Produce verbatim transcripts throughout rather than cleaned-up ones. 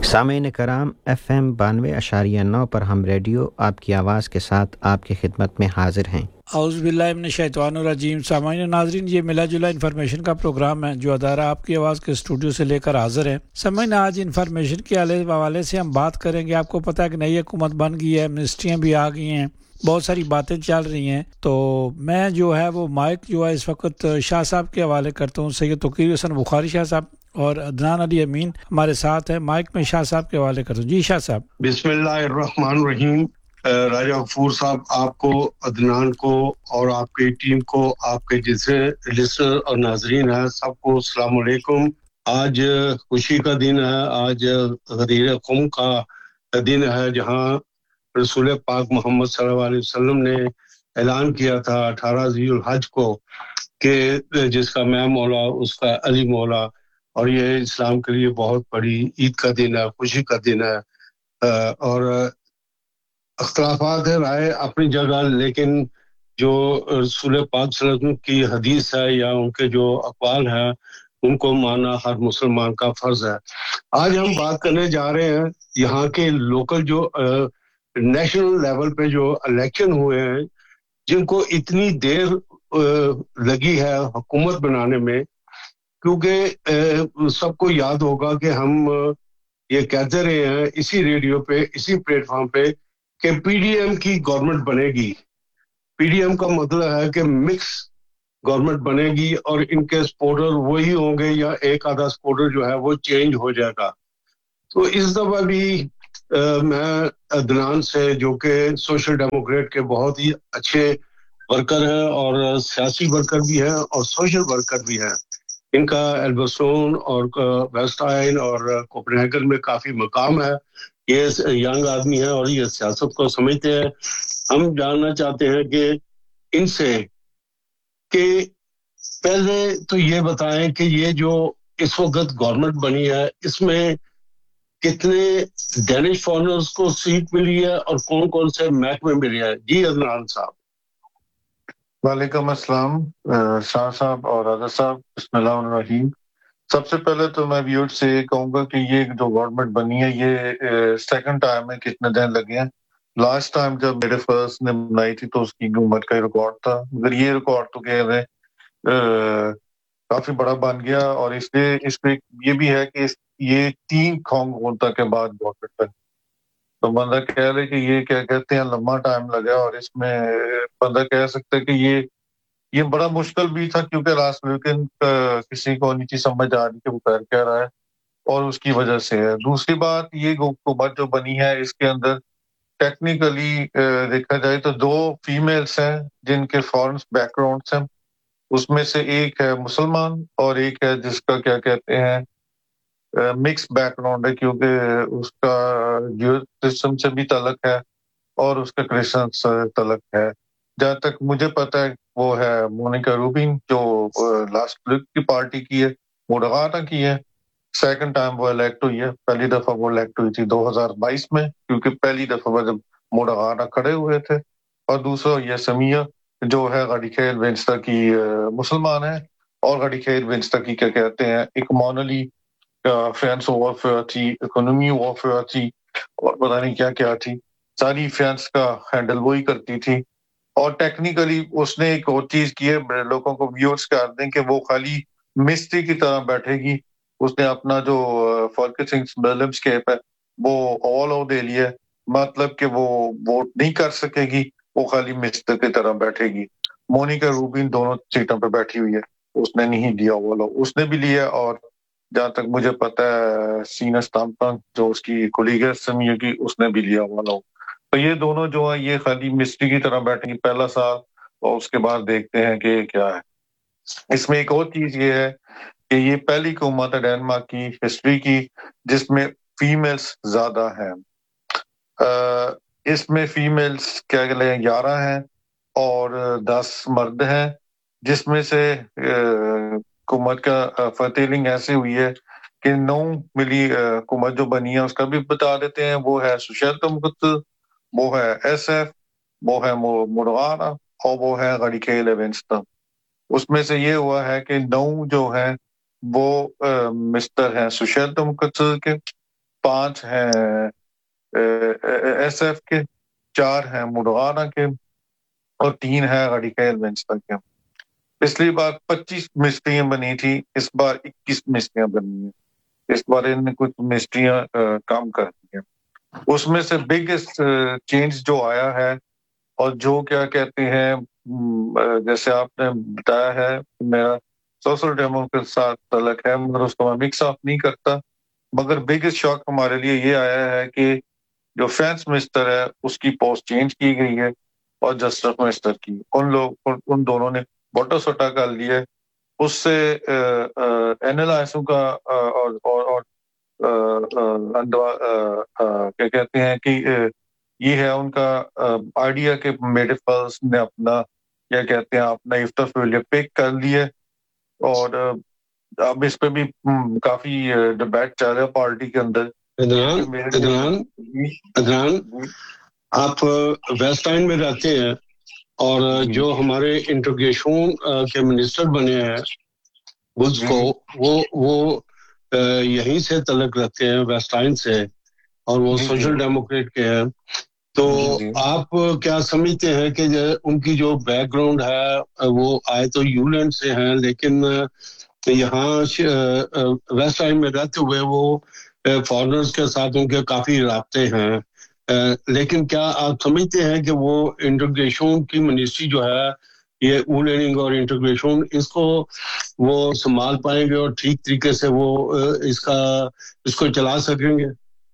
سامعین کرام، F M بانوے اشاریہ نو پر ہم ریڈیو آپ کی آواز کے ساتھ آپ کی خدمت میں حاضر ہیں۔ اعوذ باللہ من الشیطان الرجیم۔ سامعین ناظرین، یہ ملا جلا انفارمیشن کا پروگرام ہے جو ادارہ آپ کی آواز کے اسٹوڈیو سے لے کر حاضر ہے۔ سامعین، آج انفارمیشن کے حوالے سے ہم بات کریں گے۔ آپ کو پتہ ہے کہ نئی حکومت بن گئی ہے، منسٹریاں بھی آ گئی ہیں، بہت ساری باتیں چل رہی ہیں، تو میں جو ہے وہ مائک جو ہے اس وقت شاہ صاحب کے حوالے کرتا ہوں۔ سید توقیر حسن بخاری شاہ صاحب اور عدنان علی امین ہمارے ساتھ ہیں۔ مائک میں شاہ صاحب کے حوالے کرتا ہوں۔ جی شاہ صاحب۔ بسم اللہ الرحمن الرحیم۔ راجہ غفور صاحب، آپ کو، عدنان کو اور آپ کی ٹیم کو، آپ کے جتنے لسنر اور ناظرین ہیں، سب کو السلام علیکم۔ آج خوشی کا دن ہے، آج غدیر قوم کا دن ہے، جہاں رسول پاک محمد صلی اللہ علیہ وسلم نے اعلان کیا تھا اٹھارہ ذی الحج کو کہ جس کا میں مولا اس کا علی مولا، اور یہ اسلام کے لیے بہت بڑی عید کا دن ہے، خوشی کا دن ہے۔ اور اختلافات ہے رائے اپنی جگہ، لیکن جو رسول پاک صلی اللہ علیہ وسلم کی حدیث ہے یا ان کے جو اقوال ہیں ان کو ماننا ہر مسلمان کا فرض ہے۔ آج ہم بات کرنے جا رہے ہیں یہاں کے لوکل جو نیشنل لیول پہ جو الیکشن ہوئے ہیں، جن کو اتنی دیر لگی ہے حکومت بنانے میں، کیونکہ سب کو یاد ہوگا کہ ہم یہ کہتے رہے ہیں اسی ریڈیو پہ، اسی پلیٹ فارم پہ، کہ پی ڈی ایم کی گورنمنٹ بنے گی۔ پی ڈی ایم کا مطلب ہے کہ مکس گورنمنٹ بنے گی اور ان کے سپورٹر وہی ہوں گے یا ایک آدھا سپورٹر جو ہے وہ چینج ہو جائے گا۔ تو اس دفعہ بھی میں عدنان سے، جو کہ سوشل ڈیموکریٹ کے بہت ہی اچھے ورکر ہیں اور سیاسی ورکر بھی ہیں اور سوشل ورکر بھی ہیں، ان کا ایلبسٹون اور ویسٹ آئل اور کوپنہیگن میں کافی مقام ہے۔ یہ ینگ آدمی ہے اور یہ سیاست کو سمجھتے ہیں۔ ہم جاننا چاہتے ہیں کہ ان سے کہ پہلے تو یہ بتائیں کہ یہ جو اس وقت گورنمنٹ بنی ہے، اس میں کتنے ڈینش فارنرز کو سیٹ ملی ہے اور کون کون سے محکمے ملے ہیں؟ جی عدنان صاحب۔ وعلیکم السلام شاہ صاحب اور راجہ صاحب، بسم اللہ الرحمن الرحیم۔ سب سے پہلے تو میں ویور سے یہ کہوں گا کہ یہ جو گورنمنٹ بنی ہے یہ سیکنڈ ٹائم ہے، کتنے دن لگے ہیں۔ لاسٹ ٹائم جب میرے فرسٹ نے بنائی تھی تو اس کی حکومت کا ریکارڈ تھا، مگر یہ ریکارڈ تو کہہ رہے کافی بڑا بن گیا، اور اس لیے اس پہ یہ بھی ہے کہ یہ تین کھونگ ہوتا کے بعد گورنمنٹ بنی، تو بندہ کہہ رہے کہ یہ کیا کہتے ہیں لمبا ٹائم لگا، اور اس میں بندہ کہہ سکتا ہے کہ یہ یہ بڑا مشکل بھی تھا، کیونکہ لاسٹ ویکینڈ کسی کو نہیں تھی سمجھ آ رہی کہ وہ کر کیا رہا ہے، اور اس کی وجہ سے ہے۔ دوسری بات، یہ حکومت جو بنی ہے اس کے اندر ٹیکنیکلی دیکھا جائے تو دو فیمیلز ہیں جن کے فارن بیک گراؤنڈس ہیں، اس میں سے ایک ہے مسلمان اور ایک ہے جس کا کیا کہتے ہیں مکس بیک گراؤنڈ ہے، کیونکہ اس کا جو سسٹم سے بھی تعلق ہے اور اس کا کرسچن سے تعلق ہے۔ جہاں تک مجھے پتا ہے وہ ہے مونیکا روبین، جو لاسٹ کی پارٹی کی ہے، موڈغانا کی ہے۔ سیکنڈ ٹائم وہ الیکٹ ہوئی ہے، پہلی دفعہ وہ الیکٹ ہوئی تھی دو ہزار بائیس میں، کیونکہ پہلی دفعہ جب موڈغانا کھڑے ہوئے تھے، اور دوسرا یہ سمیہ جو ہے غاڑی خیل وینسٹا کی مسلمان ہے، اور غاڑی خیل وینسٹا کی کیا کہتے ہیں اکمونلی فینس وارفیئر تھی، اکنومی وارفیئر تھی، اور پتہ نہیں کیا کیا تھی، ساری فینس کا ہینڈل وہی کرتی تھی۔ اور ٹیکنیکلی اس نے ایک اور چیز کی ہے، لوگوں کو ویورز کر دیں کہ وہ خالی مستری کی طرح بیٹھے گی، اس نے اپنا جو فولکسنگ اسکیپ ہے وہ آل آؤٹ دے لیا ہے، مطلب کہ وہ ووٹ نہیں کر سکے گی، وہ خالی مسٹر کی طرح بیٹھے گی۔ مونیکا روبین دونوں سیٹوں پہ بیٹھی ہوئی ہے، اس نے نہیں دیا آل آؤٹ، اس نے بھی لیا، اور جہاں تک مجھے پتا ہے سینا سٹامپن جو اس کی کولیگ ہے سمیہ کی، اس نے بھی لیا آل آؤٹ۔ تو یہ دونوں جو ہے یہ خالی مسٹری کی طرح بیٹھیں گی پہلا سال، اور اس کے بعد دیکھتے ہیں کہ کیا ہے۔ اس میں ایک اور چیز یہ ہے کہ یہ پہلی حکومت ہے ڈینمارک کی ہسٹری کی جس میں فیمیلز زیادہ ہیں۔ اس میں فیمیلز کیا کہتے ہیں گیارہ ہیں اور دس مرد ہیں، جس میں سے حکومت کا فتیلنگ ایسے ہوئی ہے کہ نو ملی حکومت جو بنی ہے اس کا بھی بتا دیتے ہیں۔ وہ ہے سوشل دموکرات، وہ ہے ایس ایف، وہ ہے موڈغانا، اور وہ ہے غاڑی خیل وینسٹا۔ اس میں سے یہ ہوا ہے کہ نو جو ہے وہ مسٹر ہیں سوشل دموکرات کے، پانچ ہیں ایس ایف کے، چار ہیں مڈغانہ کے اور تین ہیں غڑی کا ایلمنسٹر کے۔ پچھلی بار پچیس مسٹریاں بنی تھی، اس بار اکیس مسٹریاں بنی ہیں۔ اس بار ان نے کچھ مسٹریاں کام کر دی ہیں۔ اس میں سے بگیسٹ چینج جو آیا ہے اور جو کیا کہتے ہیں جیسے آپ نے بتایا ہے میرا سوشل ڈیمو کے ساتھ تعلق ہے، مگر اس کو میں مکس اپ نہیں کرتا، مگر بگیسٹ شاک ہمارے لیے یہ آیا ہے کہ جو فینس منسٹر ہے اس کی پوسٹ چینج کی گئی ہے اور جسٹس منسٹر کی، ان لوگ ان دونوں نے بوٹا سوٹا کر لیا ہے۔ اس سے این ایل آئی کا اور اور کیا کہتے ہیں کہ یہ ہے ان کا آئیڈیا کہ میڈیفلس نے اپنا کیا کہتے ہیں اپنا افتافیلیہ پک کر لیا، اور اب اس پہ بھی کافی ڈبیٹ چل رہا ہے پارٹی کے اندر۔ ادنان ادنان ادنان آپ ویسٹ اینڈ میں رہتے ہیں اور جو ہمارے انٹروگیشن کے منسٹر بنے ہیں اس کو وہ وہ یہیں سے تعلق رکھتے ہیں ویسٹ اینڈ سے، اور وہ سوشل ڈیموکریٹ کے ہیں، تو آپ کیا سمجھتے ہیں کہ ان کی جو بیک گراؤنڈ ہے وہ آئے تو یو لینڈ سے ہیں لیکن یہاں ویسٹ اینڈ میں رہتے ہوئے وہ فارنرز کے ساتھ ان کے کافی رابطے ہیں، لیکن کیا آپ سمجھتے ہیں کہ وہ انٹیگریشن کی منسٹری جو ہے یہ او لرننگ اور انٹیگریشن اس کو وہ سنبھال پائیں گے اور ٹھیک طریقے سے وہ اس کا اس کو چلا سکیں گے؟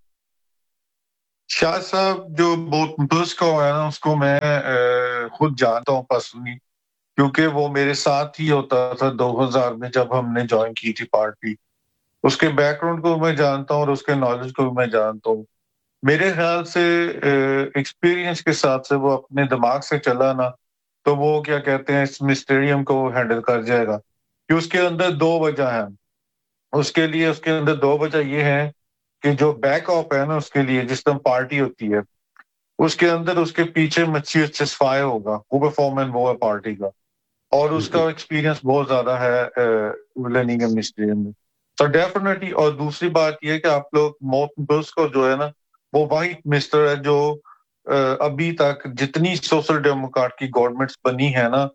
شاہ صاحب جو بہت بس کا ہوا ہے نا اس کو میں خود جانتا ہوں پرسنلی، کیونکہ وہ میرے ساتھ ہی ہوتا تھا دو ہزار میں جب ہم نے جوائن کی تھی پارٹی۔ اس کے بیک گراؤنڈ کو میں جانتا ہوں اور اس کے نالج کو بھی میں جانتا ہوں۔ میرے خیال سے ایکسپیرینس کے ساتھ سے وہ اپنے دماغ سے چلا نا تو وہ کیا کہتے ہیں اس مسٹیریم کو ہینڈل کر جائے گا، کہ اس کے اندر دو وجہ ہیں اس کے لیے اس کے اندر دو وجہ یہ ہے کہ جو بیک اپ ہے نا اس کے لیے جس طرح پارٹی ہوتی ہے اس کے اندر اس کے پیچھے مچھی سسفائی ہوگا، وہ پرفارمنس وہ ہے پارٹی کا، اور اس کا ایکسپیرینس بہت زیادہ ہے لرننگ مسٹیریم میں، تو ڈیفینیٹلی۔ اور دوسری بات یہ کہ آپ لوگ موت بلس کو جو ہے نا وہ وائٹ مسٹر ہے جو ابھی تک جتنی سوشل ڈیموکریٹ کی گورنمنٹس بنی ہے نا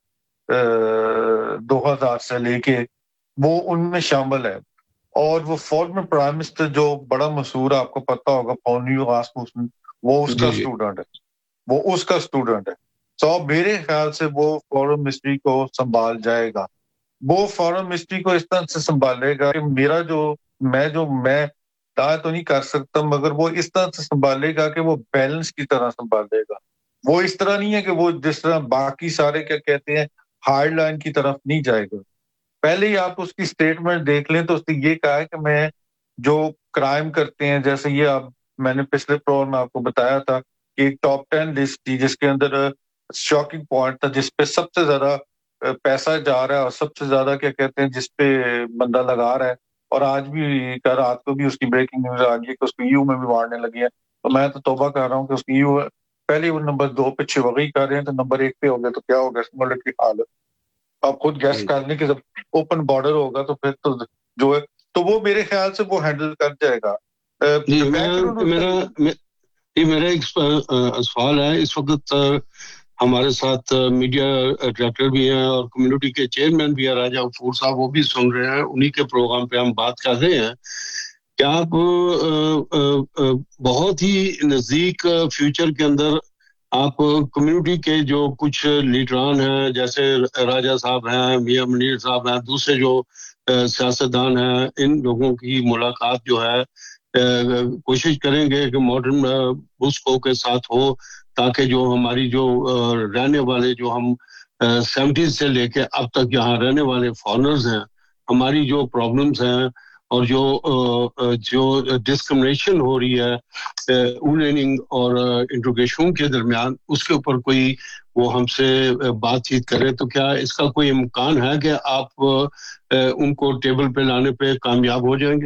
دو ہزار سے لے کے وہ ان میں شامل ہے، اور وہ فارمر پرائم منسٹر جو بڑا مشہور آپ کو پتا ہوگا پونیو راسموسن، وہ اس کا اسٹوڈنٹ ہے وہ اس کا اسٹوڈنٹ ہے سو میرے خیال سے وہ فارن منسٹری کو سنبھال جائے گا، وہ فارن منسٹری کو اس طرح سے سنبھالے گا کہ میرا جو میں جو میں دعویٰ تو نہیں کر سکتا مگر وہ اس طرح سے سنبھالے گا کہ وہ بیلنس کی طرح سنبھالے گا، وہ اس طرح نہیں ہے کہ وہ جس طرح باقی سارے کیا کہتے ہیں ہارڈ لائن کی طرف نہیں جائے گا۔ پہلے ہی آپ اس کی سٹیٹمنٹ دیکھ لیں تو اس نے یہ کہا ہے کہ میں جو کرائم کرتے ہیں جیسے یہ آپ میں نے پچھلے پروگرام میں آپ کو بتایا تھا کہ ایک ٹاپ ٹین لسٹ تھی جس کے اندر شاکنگ پوائنٹ تھا جس پہ سب سے زیادہ پیسہ جا رہا ہے اور سب سے زیادہ کیا کہتے ہیں جس پہ بندہ لگا رہا ہے، اور آج بھی کل رات کو بھی اس کی بریکنگ نیوز آ گئی ہے کہ اس کو یو میں بھی مارنے لگی ہے، تو میں تو توبہ کر رہا ہوں کہ اس کی یو پہلے وہ نمبر دو پہ چھوگی کر رہے ہیں تو نمبر ایک پہ ہو گیا تو کیا ہوگا اس ملک کی حالت، آپ خود گیس کر لیں کہ جب اوپن بارڈر ہوگا تو پھر تو جو ہے تو وہ میرے خیال سے وہ ہینڈل کر جائے گا۔ میرا میرا ایک سوال ہے، اس وقت ہمارے ساتھ میڈیا ڈائریکٹر بھی ہیں اور کمیونٹی کے چیئرمین بھی ہیں راجہ غفور صاحب، وہ بھی سن رہے ہیں، انہی کے پروگرام پہ ہم بات کر رہے ہیں کہ آپ بہت ہی نزدیک فیوچر کے اندر آپ کمیونٹی کے جو کچھ لیڈران ہیں جیسے راجہ صاحب ہیں، میاں منیر صاحب ہیں، دوسرے جو سیاستدان ہیں، ان لوگوں کی ملاقات جو ہے کوشش کریں گے کہ ماڈرن بسکو کے ساتھ ہو، تاکہ جو ہماری جو رہنے والے جو ہم سیونٹیز سے لے کے اب تک یہاں رہنے والے فارنرز ہیں، ہماری جو پرابلمز ہیں اور جو جو ڈسکرمنیشن ہو رہی ہے او لرننگ اور انٹیگریشن کے درمیان، اس کے اوپر کوئی وہ ہم سے بات چیت کرے، تو کیا اس کا کوئی امکان ہے کہ آپ ان کو ٹیبل پہ لانے پہ کامیاب ہو جائیں گے؟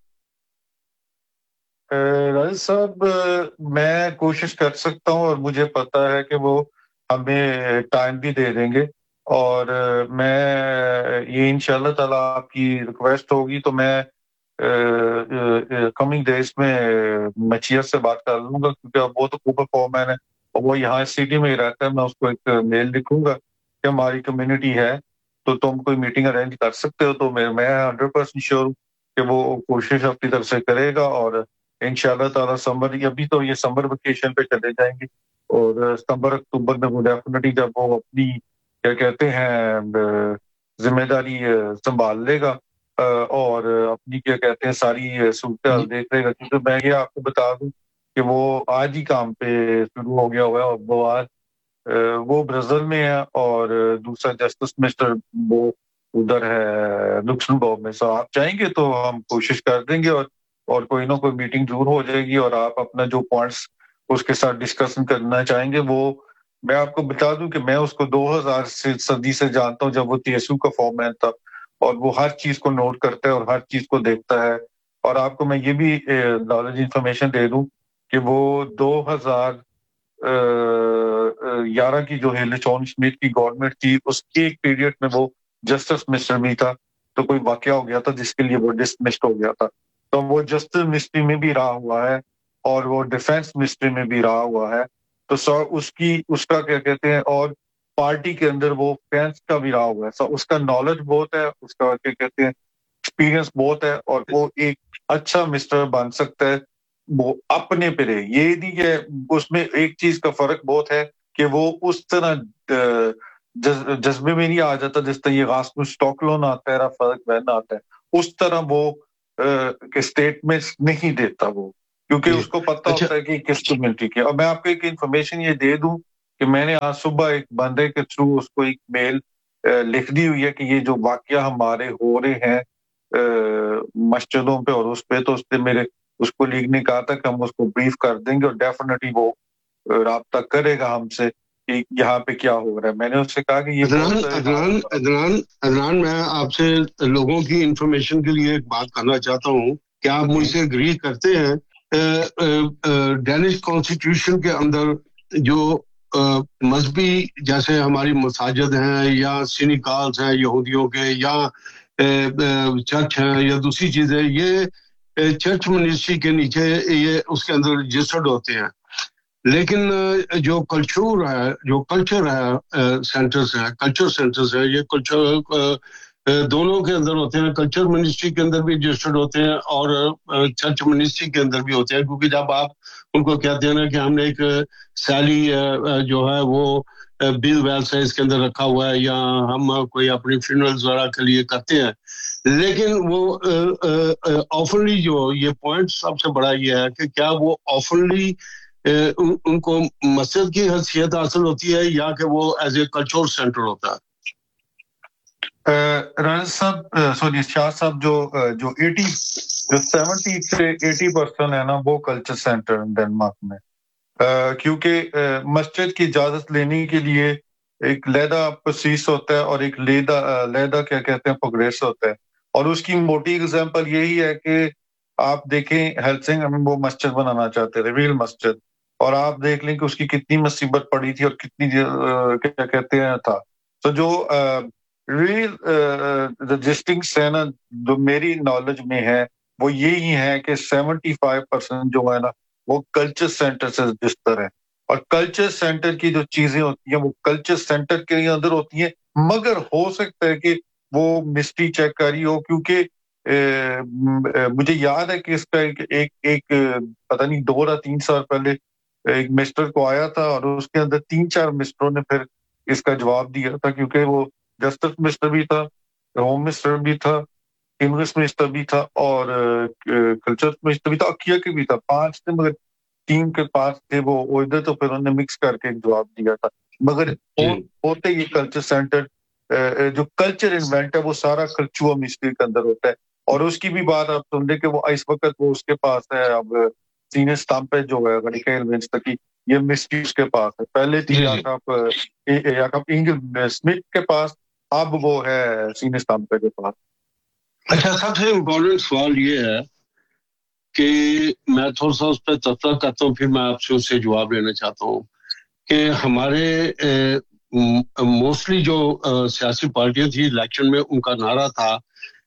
راجل صاحب میں کوشش کر سکتا ہوں اور مجھے پتا ہے کہ وہ ہمیں ٹائم بھی دے دیں گے، اور میں یہ انشاءاللہ تعالیٰ آپ کی ریکویسٹ ہوگی تو میں کمنگ ڈیز میں میں چیئر سے بات کر لوں گا، کیونکہ اب وہ تو کوپر فورمین ہے اور وہ یہاں سٹی میں ہی رہتا ہے. میں اس کو ایک میل لکھوں گا کہ ہماری کمیونٹی ہے تو تم کوئی میٹنگ ارینج کر سکتے ہو. تو میں ہنڈریڈ پرسینٹ شیور ہوں کہ وہ کوشش اپنی طرف سے کرے گا، اور ان شاء اللہ تعالیٰ سمر، ابھی تو یہ سمر ویکیشن پہ چلے جائیں گے، اور ستمبر اکتوبر میں وہ ڈیفینیٹلی جب وہ اپنی کیا کہتے ہیں ذمہ داری سنبھال لے گا اور اپنی کیا کہتے ہیں ساری صورتحال دیکھ لے گا. کیونکہ میں یہ آپ کو بتا دوں کہ وہ آج ہی کام پہ شروع ہو گیا ہوا ہے، اور وہ آج وہ برازیل میں ہے، اور دوسرا جسٹس مسٹر وہ ادھر ہے لکسمبرگ میں. سو آپ چاہیں گے تو ہم کوشش کر دیں گے، اور اور کوئی نہ کوئی میٹنگ ضرور ہو جائے گی، اور آپ اپنا جو پوائنٹس اس کے ساتھ ڈسکشن کرنا چاہیں گے وہ میں آپ کو بتا دوں کہ میں اس کو دو ہزار سے صدی سے جانتا ہوں، جب وہ ٹی ایس یو کا فارمین تھا، اور وہ ہر چیز کو نوٹ کرتا ہے اور ہر چیز کو دیکھتا ہے. اور آپ کو میں یہ بھی نالج انفارمیشن دے دوں کہ وہ دو ہزار گیارہ کی جو ہے لچون اسمتھ کی گورنمنٹ تھی، اس کے ایک پیریڈ میں وہ جسٹس مسٹر بھی تھا. تو کوئی واقعہ ہو گیا تھا جس کے لیے وہ ڈسمسڈ ہو گیا تھا، تو وہ جسٹس مسٹری میں بھی رہا ہوا ہے اور وہ ڈیفینس مسٹری میں بھی رہا ہوا ہے. تو سر اس کی اس کا کیا کہتے ہیں، اور پارٹی کے اندر وہ فینس کا بھی رہا ہوا ہے. سو اس کا نالج بہت ہے، اس کا کیا کہتے ہیں ایکسپیرینس بہت ہے، اور وہ ایک اچھا مسٹر بن سکتا ہے. وہ اپنے پہ رہے، یہ نہیں کہ اس میں ایک چیز کا فرق بہت ہے کہ وہ اس طرح جذبے میں نہیں آ جاتا جس طرح یہ راسمس اسٹاک لون آتا ہے، فرق بہن آتا ہے، اس طرح وہ اسٹیٹمنٹس نہیں دیتا وہ، کیونکہ اس کو پتہ ہوتا ہے کہ کس کمیونٹی کے. اور میں آپ کو ایک انفارمیشن یہ دے دوں کہ میں نے آج صبح ایک بندے کے تھرو اس کو ایک میل لکھ دی ہوئی ہے کہ یہ جو واقعہ ہمارے ہو رہے ہیں مسجدوں پہ اور اس پہ، تو اس نے میرے اس کو لیگ نے کہا تھا کہ ہم اس کو بریف کر دیں گے، اور ڈیفینیٹلی وہ رابطہ کرے گا ہم سے کہ یہاں پہ کیا ہو رہا ہے. میں نے اس سے کہا کہ یہ عدنان عدنان عدنان عدنان میں آپ سے لوگوں کی انفارمیشن کے لیے ایک بات کرنا چاہتا ہوں کہ آپ مجھ سے اگری کرتے ہیں. ڈینش کانسٹیٹیوشن کے اندر جو مذہبی جیسے ہماری مساجد ہیں یا سینیکالز ہیں یہودیوں کے، یا چرچ ہیں یا دوسری چیزیں، یہ چرچ منسٹری کے نیچے یہ اس کے اندر رجسٹرڈ ہوتے ہیں. لیکن جو کلچر ہے جو کلچر ہے سینٹرز ہیں کلچر سینٹرز ہیں یہ کلچر دونوں کے اندر ہوتے ہیں. کلچر منسٹری کے اندر بھی رجسٹرڈ ہوتے ہیں اور چرچ منسٹری کے اندر بھی ہوتے ہیں، کیونکہ جب آپ ان کو کہتے ہیں نا کہ ہم نے ایک سیلی جو ہے وہ بل ویلس ہے اس کے اندر رکھا ہوا ہے، یا ہم کوئی اپنی فنرلز وغیرہ کے لیے کرتے ہیں، لیکن وہ آفنلی جو یہ پوائنٹ سب سے بڑا یہ ہے کہ کیا وہ آفنلی ان کو مسجد کی حیثیت حاصل ہوتی ہے یا کہ وہ ایز اے کلچرل سینٹر ہوتا ہے؟ راجا صاحب سوری شاہ صاحب جو جو ایٹی جو سیونٹی سے ایٹی پرسینٹ ہے نا وہ کلچر سینٹر ڈنمارک میں، کیونکہ مسجد کی اجازت لینے کے لیے ایک لیدا پسیس ہوتا ہے اور ایک لیدا لیدا کیا کہتے ہیں پروگریس ہوتا ہے. اور اس کی موٹی اگزامپل یہی ہے کہ آپ دیکھیں ہیلسنگ ہم وہ مسجد بنانا چاہتے تھے ریل مسجد، اور آپ دیکھ لیں کہ اس کی کتنی مصیبت پڑی تھی اور کتنی کیا کہتے ہیں تھا. تو جو ریل رجسٹنگس ہے نا جو میری نالج میں ہے وہ یہی ہے کہ سیونٹی فائیو پرسینٹ جو ہے نا وہ کلچر سینٹر سے رجسٹر ہے. اور کلچر سینٹر کی جو چیزیں ہوتی ہیں وہ کلچر سینٹر کے اندر ہوتی ہیں، مگر ہو سکتا ہے کہ وہ مسٹری چیک کری ہو، کیونکہ مجھے یاد ہے کہ اس کا ایک ایک, ایک پتہ نہیں دو یا تین سال پہلے ایک مسٹر کو آیا تھا، اور اس کے اندر تین چار مسٹروں نے پھر اس کا جواب دیا تھا، کیونکہ وہ جسٹس مسٹر بھی تھا، ہوم منسٹر بھی تھا، انگلش منسٹر بھی تھا، اور کلچر منسٹر بھی تھا، اور کیا کے بھی تھا. پانچ تھے مگر ٹیم کے پاس تھے وہ ادھر، تو پھر انہوں نے مکس کر کے ایک جواب دیا تھا. مگر ہوتے یہ کلچر سینٹر جو کلچر ایونٹ ہے وہ سارا کلچر منسٹری کے اندر ہوتا ہے. اور اس کی بھی بات آپ سن لیں کہ وہ اس وقت وہ اس کے پاس ہے اب سینئر اسٹمپ پہ جو ہے غریقین ونسٹر کی یہ مسٹری اس کے پاس ہے. پہلے تھی یاکب یاکب انگل اسمتھ کے پاس، اب وہ ہے سینئر اسٹمپ پہ کے پاس. اچھا سب سے امپورٹنٹ سوال یہ ہے کہ میں تھوڑا سا اس پہ تبصرہ کرتا ہوں، پھر میں آپ سے اس سے جواب لینا چاہتا ہوں کہ ہمارے موسٹلی جو سیاسی پارٹیاں تھی الیکشن میں ان کا نعرہ تھا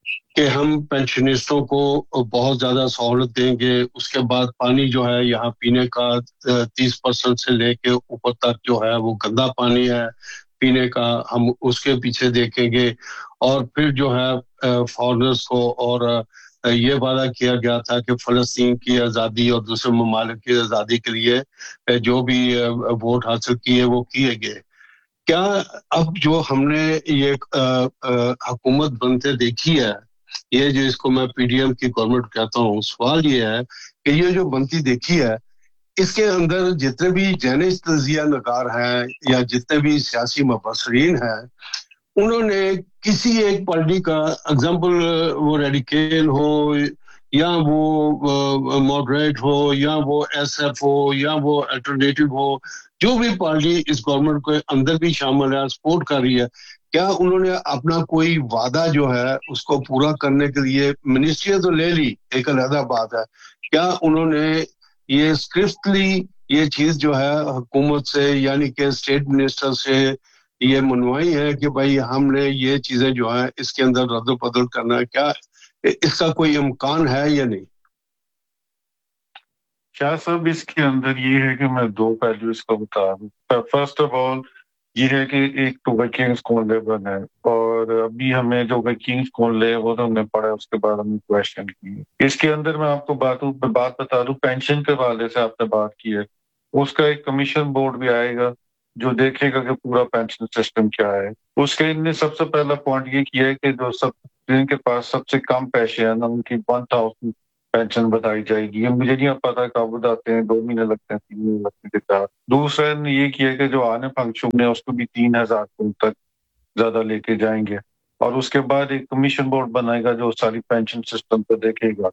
کہ ہم پینشنسٹوں کو بہت زیادہ سہولت دیں گے. اس کے بعد پانی جو ہے یہاں پینے کا تیس پرسنٹ سے لے کے اوپر تک جو ہے وہ گندا پانی ہے پینے کا, ہم اس کے پیچھے دیکھیں گے. اور پھر جو ہے فارنرز کو اور یہ وعدہ کیا گیا تھا کہ فلسطین کی آزادی اور دوسرے ممالک کی آزادی کے لیے جو بھی ووٹ حاصل کیے وہ کیے گئے. کیا اب جو ہم نے یہ حکومت بنتے دیکھی ہے, یہ جو اس کو میں پی ڈی ایم کی گورنمنٹ کہتا ہوں, سوال یہ ہے کہ یہ جو بنتی دیکھی ہے اس کے اندر جتنے بھی جینش تجزیہ نگار ہیں یا جتنے بھی سیاسی مبصرین ہیں, انہوں نے کسی ایک پارٹی کا اگزامپل, وہ ریڈیکل ہو یا وہ ماڈریٹ ہو یا وہ ایس ایف ہو یا وہ الٹرنیٹو ہو, جو بھی پارٹی اس گورنمنٹ کے اندر بھی شامل ہے, سپورٹ کر رہی ہے, کیا انہوں نے اپنا کوئی وعدہ جو ہے اس کو پورا کرنے کے لیے, منسٹریاں تو لے لی ایک علیحدہ بات ہے, کیا انہوں نے یہ اسکرپٹلی یہ چیز جو ہے حکومت سے یعنی کہ اسٹیٹ منسٹر سے یہ منوائی ہے کہ بھائی ہم نے یہ چیزیں جو ہیں اس کے اندر رد و بدل کرنا ہے, کیا اس کا کوئی امکان ہے یا نہیں؟ شاہ صاحب اس کے اندر یہ ہے کہ میں دو پہلو اس کا بتا دوں. فرسٹ آف آل یہ ہے کہ ایک تو ویکنگز کون لے بنا ہے, اور ابھی ہمیں جو ویکنگز کون لے وہ تو ہم نے پڑھا, اس کے بعد ہم نے کویشچن کی. اس کے اندر میں آپ کو بات بات بتا دوں, پینشن کے حوالے سے آپ نے بات کی ہے, اس کا ایک کمیشن بورڈ بھی آئے گا جو دیکھے گا کہ پورا پینشن سسٹم کیا ہے. اس کے ان نے سب سے پہلا پوائنٹ یہ کیا ہے کہ جو سب جن کے پاس سب سے کم پیسے ہیں نا ان کی ون تھاؤزینڈ پینشن بتائی جائے گی. یہ مجھے نہیں پتا کب بتاتے ہیں, دو مہینے لگتے ہیں, تین مہینے لگتے ہیں چار. دوسرا نے یہ کیا کہ جو آنے فنکشن ہے اس کو بھی تین ہزار تک زیادہ لے کے جائیں گے, اور اس کے بعد ایک کمیشن بورڈ بنائے گا جو ساری پینشن سسٹم کو دیکھے گا.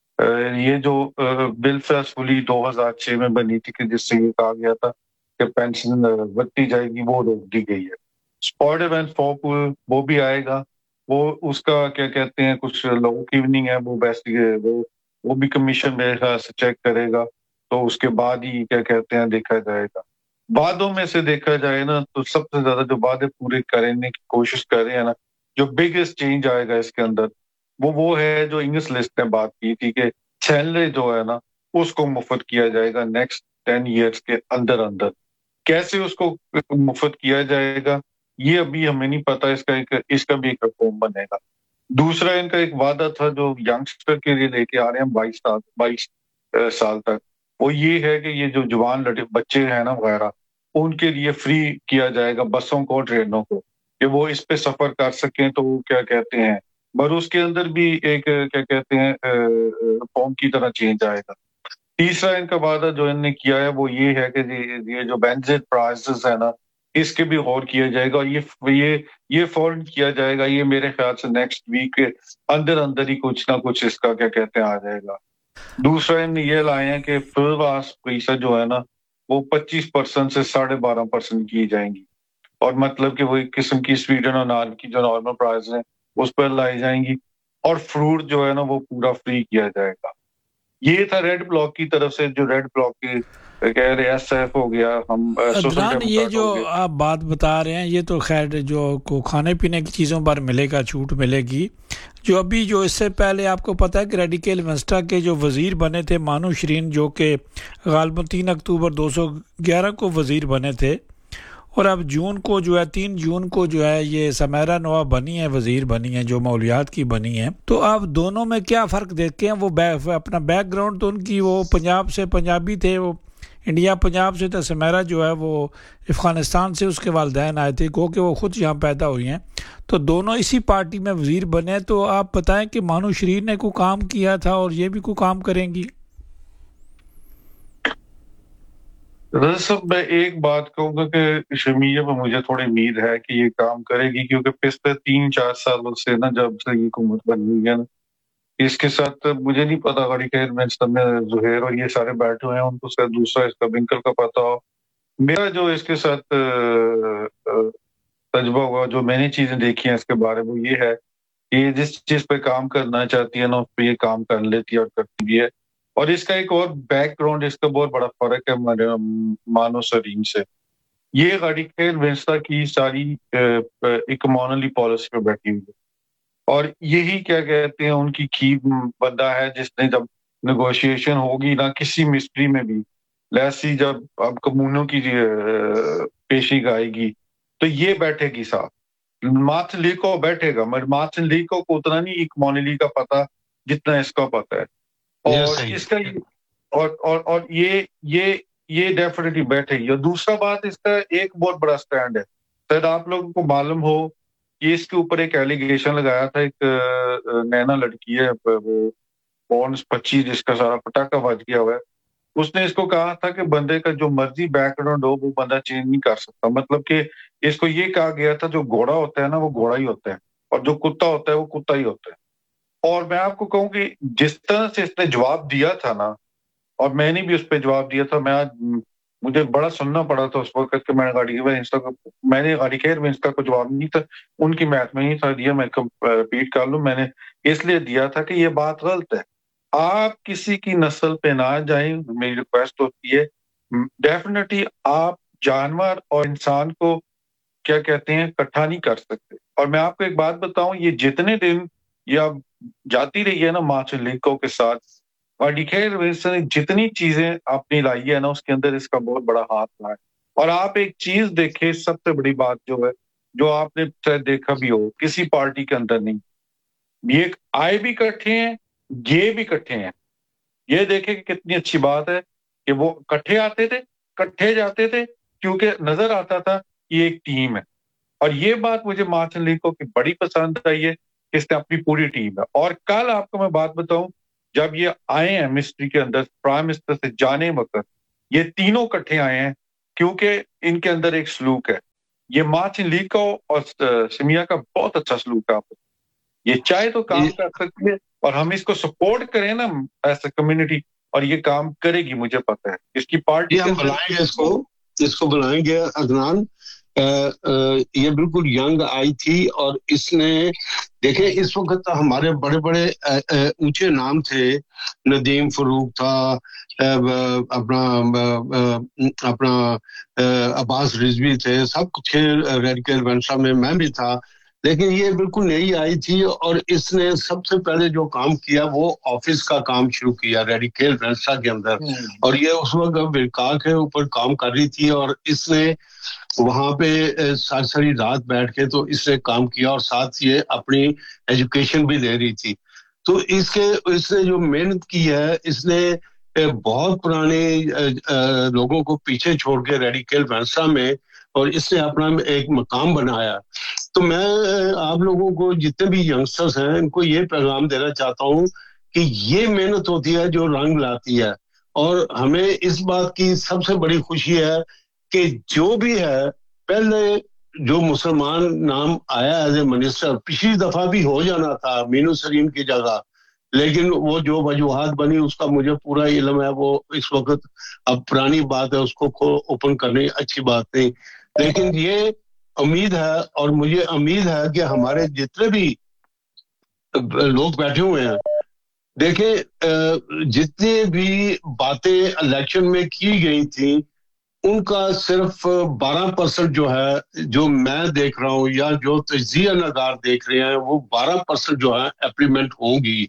یہ جو بل فیسفلی دو ہزار چھ میں بنی تھی کہ جس سے یہ کہا گیا تھا کہ پینشن بڑھتی جائے گی, وہ روک دی گئی ہے. اسپورٹ ایونٹ فوک وہ بھی آئے گا, وہ اس کا کیا کہتے ہیں کچھ لوگوں کی ایوننگ ہے, وہ بیسٹ وہ وہ بھی کمیشن میرے خیال سے چیک کرے گا, تو اس کے بعد ہی کیا کہتے ہیں دیکھا جائے گا. وعدوں میں سے دیکھا جائے نا تو سب سے زیادہ جو وعدے پورے کرنے کی کوشش کر رہے ہیں نا, جو بگیسٹ چینج آئے گا اس کے اندر وہ وہ ہے جو انگلش لسٹ نے بات کی تھی کہ سیلری جو ہے نا اس کو مفت کیا جائے گا نیکسٹ ٹین ایئرس کے اندر اندر. کیسے اس کو مفت کیا جائے گا یہ ابھی ہمیں نہیں پتا, اس کا ایک اس کا بھی ایک ریفارم بنے گا. دوسرا ان کا ایک وعدہ تھا جو ینگسٹر کے لیے لے کے آ رہے ہیں بائیس سال بائیس سال تک, وہ یہ ہے کہ یہ جو جوان لڑے بچے ہیں نا وغیرہ ان کے لیے فری کیا جائے گا بسوں کو, ٹرینوں کو, کہ وہ اس پہ سفر کر سکیں. تو وہ کیا کہتے ہیں پر اس کے اندر بھی ایک کیا کہتے ہیں فارم کی طرح چینج آئے گا. تیسرا ان کا وعدہ جو ان نے کیا ہے وہ یہ ہے کہ یہ جو بینزٹ پرائسز ہے نا اس کے بھی غور کیا جائے گا, اور یہ یہ یہ فوراً کیا جائے گا. یہ میرے خیال سے نیکسٹ ویک کے اندر اندر ہی کچھ نہ کچھ اس کا کیا کہتے ہیں آ جائے گا. دوسرا ان یہ لائے ہیں کہ فلواس پیسہ جو ہے نا وہ پچیس پرسنٹ سے ساڑھے بارہ پرسنٹ کی جائیں گی, اور مطلب کہ وہ ایک قسم کی سویڈن اور نارم کی جو نارمل پرائز ہیں اس پر لائی جائیں گی, اور فروٹ جو ہے نا وہ پورا فری کیا جائے گا. یہ تھا ریڈ بلاک کی طرف سے, جو ریڈ بلاک کی کہہ رہے ایس ایف ہو گیا, ہم عدنان یہ جو آپ بات بتا رہے ہیں یہ تو خیر جو کو کھانے پینے کی چیزوں پر ملے گا, چھوٹ ملے گی. جو ابھی جو اس سے پہلے آپ کو پتہ ہے کہ ریڈیکل ونسٹا کے جو وزیر بنے تھے مانو شرین, جو کہ غالباً تین اکتوبر دو سو گیارہ کو وزیر بنے تھے, اور اب جون کو جو ہے تین جون کو جو ہے یہ سمیرا نوا بنی ہے, وزیر بنی ہے جو ماحولیات کی بنی ہے. تو آپ دونوں میں کیا فرق دیکھتے ہیں؟ وہ اپنا بیک گراؤنڈ تو ان کی وہ پنجاب سے پنجابی تھے, وہ انڈیا پنجاب سے تھا. سمیرا جو ہے وہ افغانستان سے اس کے والدین آئے تھے, گو کہ وہ خود یہاں پیدا ہوئی ہیں. تو دونوں اسی پارٹی میں وزیر بنے. تو آپ بتائیں کہ مانو شرین نے کوئی کام کیا تھا اور یہ بھی کوئی کام کریں گی؟ صاحب میں ایک بات کہوں گا کہ شمیہ پہ مجھے تھوڑی امید ہے کہ یہ کام کرے گی, کیونکہ پچھلے تین چار سالوں سے نا جب سے یہ حکومت بن ہوئی ہے نا اس کے ساتھ مجھے نہیں پتا گاڑی خیر میں زہیر اور یہ سارے بیٹھے ہوئے ہیں ان کو شاید دوسرا اس کا بنکل کا پتا ہو. میرا جو اس کے ساتھ تجربہ ہوا, جو میں نے چیزیں دیکھی ہیں اس کے بارے میں, یہ ہے کہ یہ جس چیز پہ کام کرنا چاہتی ہے نا اس پہ یہ کام کر لیتی ہے اور کرتی بھی ہے. اور اس کا ایک اور بیک گراؤنڈ, اس کا بہت بڑا فرق ہے ہمارے مانو سرین سے. یہ گاڑی خیر وینسٹا کی ساری ایک مونلی پالیسی پہ بیٹھی ہوئی ہے. اور یہی کیا کہتے ہیں ان کی کی بندہ ہے جس نے جب نیگوشیشن ہوگی نا کسی مسٹری میں بھی لیسی جب اب کمونوں کی پیشی آئے گی تو یہ بیٹھے گی ساتھ مارٹن لیکو بیٹھے گا مگر مارٹن لیکو کو اتنا نہیں ایک مونیلی کا پتا جتنا اس کا پتا ہے اور اس کا اور اور اور یہ یہ یہ ڈیفینیٹلی بیٹھے گی. اور دوسرا بات اس کا ایک بہت بڑا سٹینڈ ہے شاید آپ لوگوں کو معلوم ہو کہ اس کے اوپر ایک ایلیگیشن لگایا تھا ایک نینا لڑکی ہے وہ پونس پچیس جس کا سارا پٹاخہ بج گیا ہوا ہے اس نے اس کو کہا تھا کہ بندے کا جو مرضی بیک گراؤنڈ ہو وہ بندہ چینج نہیں کر سکتا مطلب کہ اس کو یہ کہا گیا تھا جو گھوڑا ہوتا ہے نا وہ گھوڑا ہی ہوتا ہے اور جو کتا ہوتا ہے وہ کتا ہی ہوتا ہے. اور میں آپ کو کہوں کہ جس طرح سے اس نے جواب دیا تھا نا اور میں نے بھی اس پہ جواب دیا تھا میں آج مجھے بڑا سننا پڑا تھا اس وقت کہ میں نے گاڑی میں نے گاڑی خیر میں اس کا کوئی جواب نہیں تھا ان کی میتھ میں ہی تھا دیا میں ریپیٹ کر لوں میں نے اس لیے دیا تھا کہ یہ بات غلط ہے آپ کسی کی نسل پہ نہ جائیں میری ریکویسٹ ہوتی ہے ڈیفینیٹلی آپ جانور اور انسان کو کیا کہتے ہیں اکٹھا نہیں کر سکتے. اور میں آپ کو ایک بات بتاؤں یہ جتنے دن یہ اب جاتی رہی ہے نا مارٹن لیکو کے ساتھ اور ڈیکھیر نے جتنی چیزیں اپنی لائی ہے نا اس کے اندر اس کا بہت بڑا ہاتھ رہا ہے. اور آپ ایک چیز دیکھیں سب سے بڑی بات جو ہے جو آپ نے شاید دیکھا بھی ہو کسی پارٹی کے اندر نہیں یہ آئے بھی اکٹھے ہیں یہ بھی اکٹھے ہیں. یہ دیکھیں کہ کتنی اچھی بات ہے کہ وہ اکٹھے آتے تھے اکٹھے جاتے تھے کیونکہ نظر آتا تھا یہ ایک ٹیم ہے. اور یہ بات مجھے مارٹن لیکو کی بڑی پسند آئی ہے کہ اس نے اپنی پوری ٹیم ہے. اور کل آپ کو میں بات بتاؤں جب یہ آئے ہیں مسٹری کے اندر پرائم منسٹر سے جانے وقت یہ تینوں اکٹھے آئے ہیں کیونکہ ان کے اندر ایک سلوک ہے. یہ مارٹن لیکو اور سمیا کا بہت اچھا سلوک ہے آپ یہ چاہے تو کام کر سکتی ہے اور ہم اس کو سپورٹ کریں نا ایز اے کمیونٹی اور یہ کام کرے گی مجھے پتہ ہے اس کی پارٹی ہم بلائیں گے اس کو اس کو بلائیں گے عدنان یہ بالکل ینگ آئی تھی اور اس نے دیکھیں اس وقت ہمارے بڑے بڑے اونچے نام تھے ندیم فاروق تھا اپنا اپنا عباس رضوی تھے سب کچھ ریڈیکل ونسا میں میں بھی تھا لیکن یہ بالکل نئی آئی تھی اور اس نے سب سے پہلے جو کام کیا وہ آفس کا کام شروع کیا ریڈیکل ونسا کے اندر اور یہ اس وقت ورکا کے اوپر کام کر رہی تھی اور اس نے وہاں پہ ساری ساری رات بیٹھ کے تو اس نے کام کیا اور ساتھ یہ اپنی ایجوکیشن بھی دے رہی تھی. تو اس کے اس نے جو محنت کی ہے اس نے بہت پرانے لوگوں کو پیچھے چھوڑ کے ریڈیکل ونسا میں اور اس نے اپنا ایک مقام بنایا. تو میں آپ لوگوں کو جتنے بھی ینگسٹرز ہیں ان کو یہ پیغام دینا چاہتا ہوں کہ یہ محنت ہوتی ہے جو رنگ لاتی ہے اور ہمیں اس بات کی سب سے بڑی خوشی ہے کہ جو بھی ہے پہلے جو مسلمان نام آیا ایز اے منسٹر پچھلی دفعہ بھی ہو جانا تھا مینو سلیم کی جگہ لیکن وہ جو وجوہات بنی اس کا مجھے پورا علم ہے وہ اس وقت اب پرانی بات ہے اس کو اوپن کرنی اچھی بات نہیں لیکن یہ امید ہے اور مجھے امید ہے کہ ہمارے جتنے بھی لوگ بیٹھے ہوئے ہیں دیکھیں جتنی بھی باتیں الیکشن میں کی گئی تھیں ان کا صرف بارہ پرسنٹ جو ہے جو میں دیکھ رہا ہوں یا جو تجزیہ نگار دیکھ رہے ہیں وہ بارہ پرسنٹ جو ہے امپلیمنٹ ہوں گی.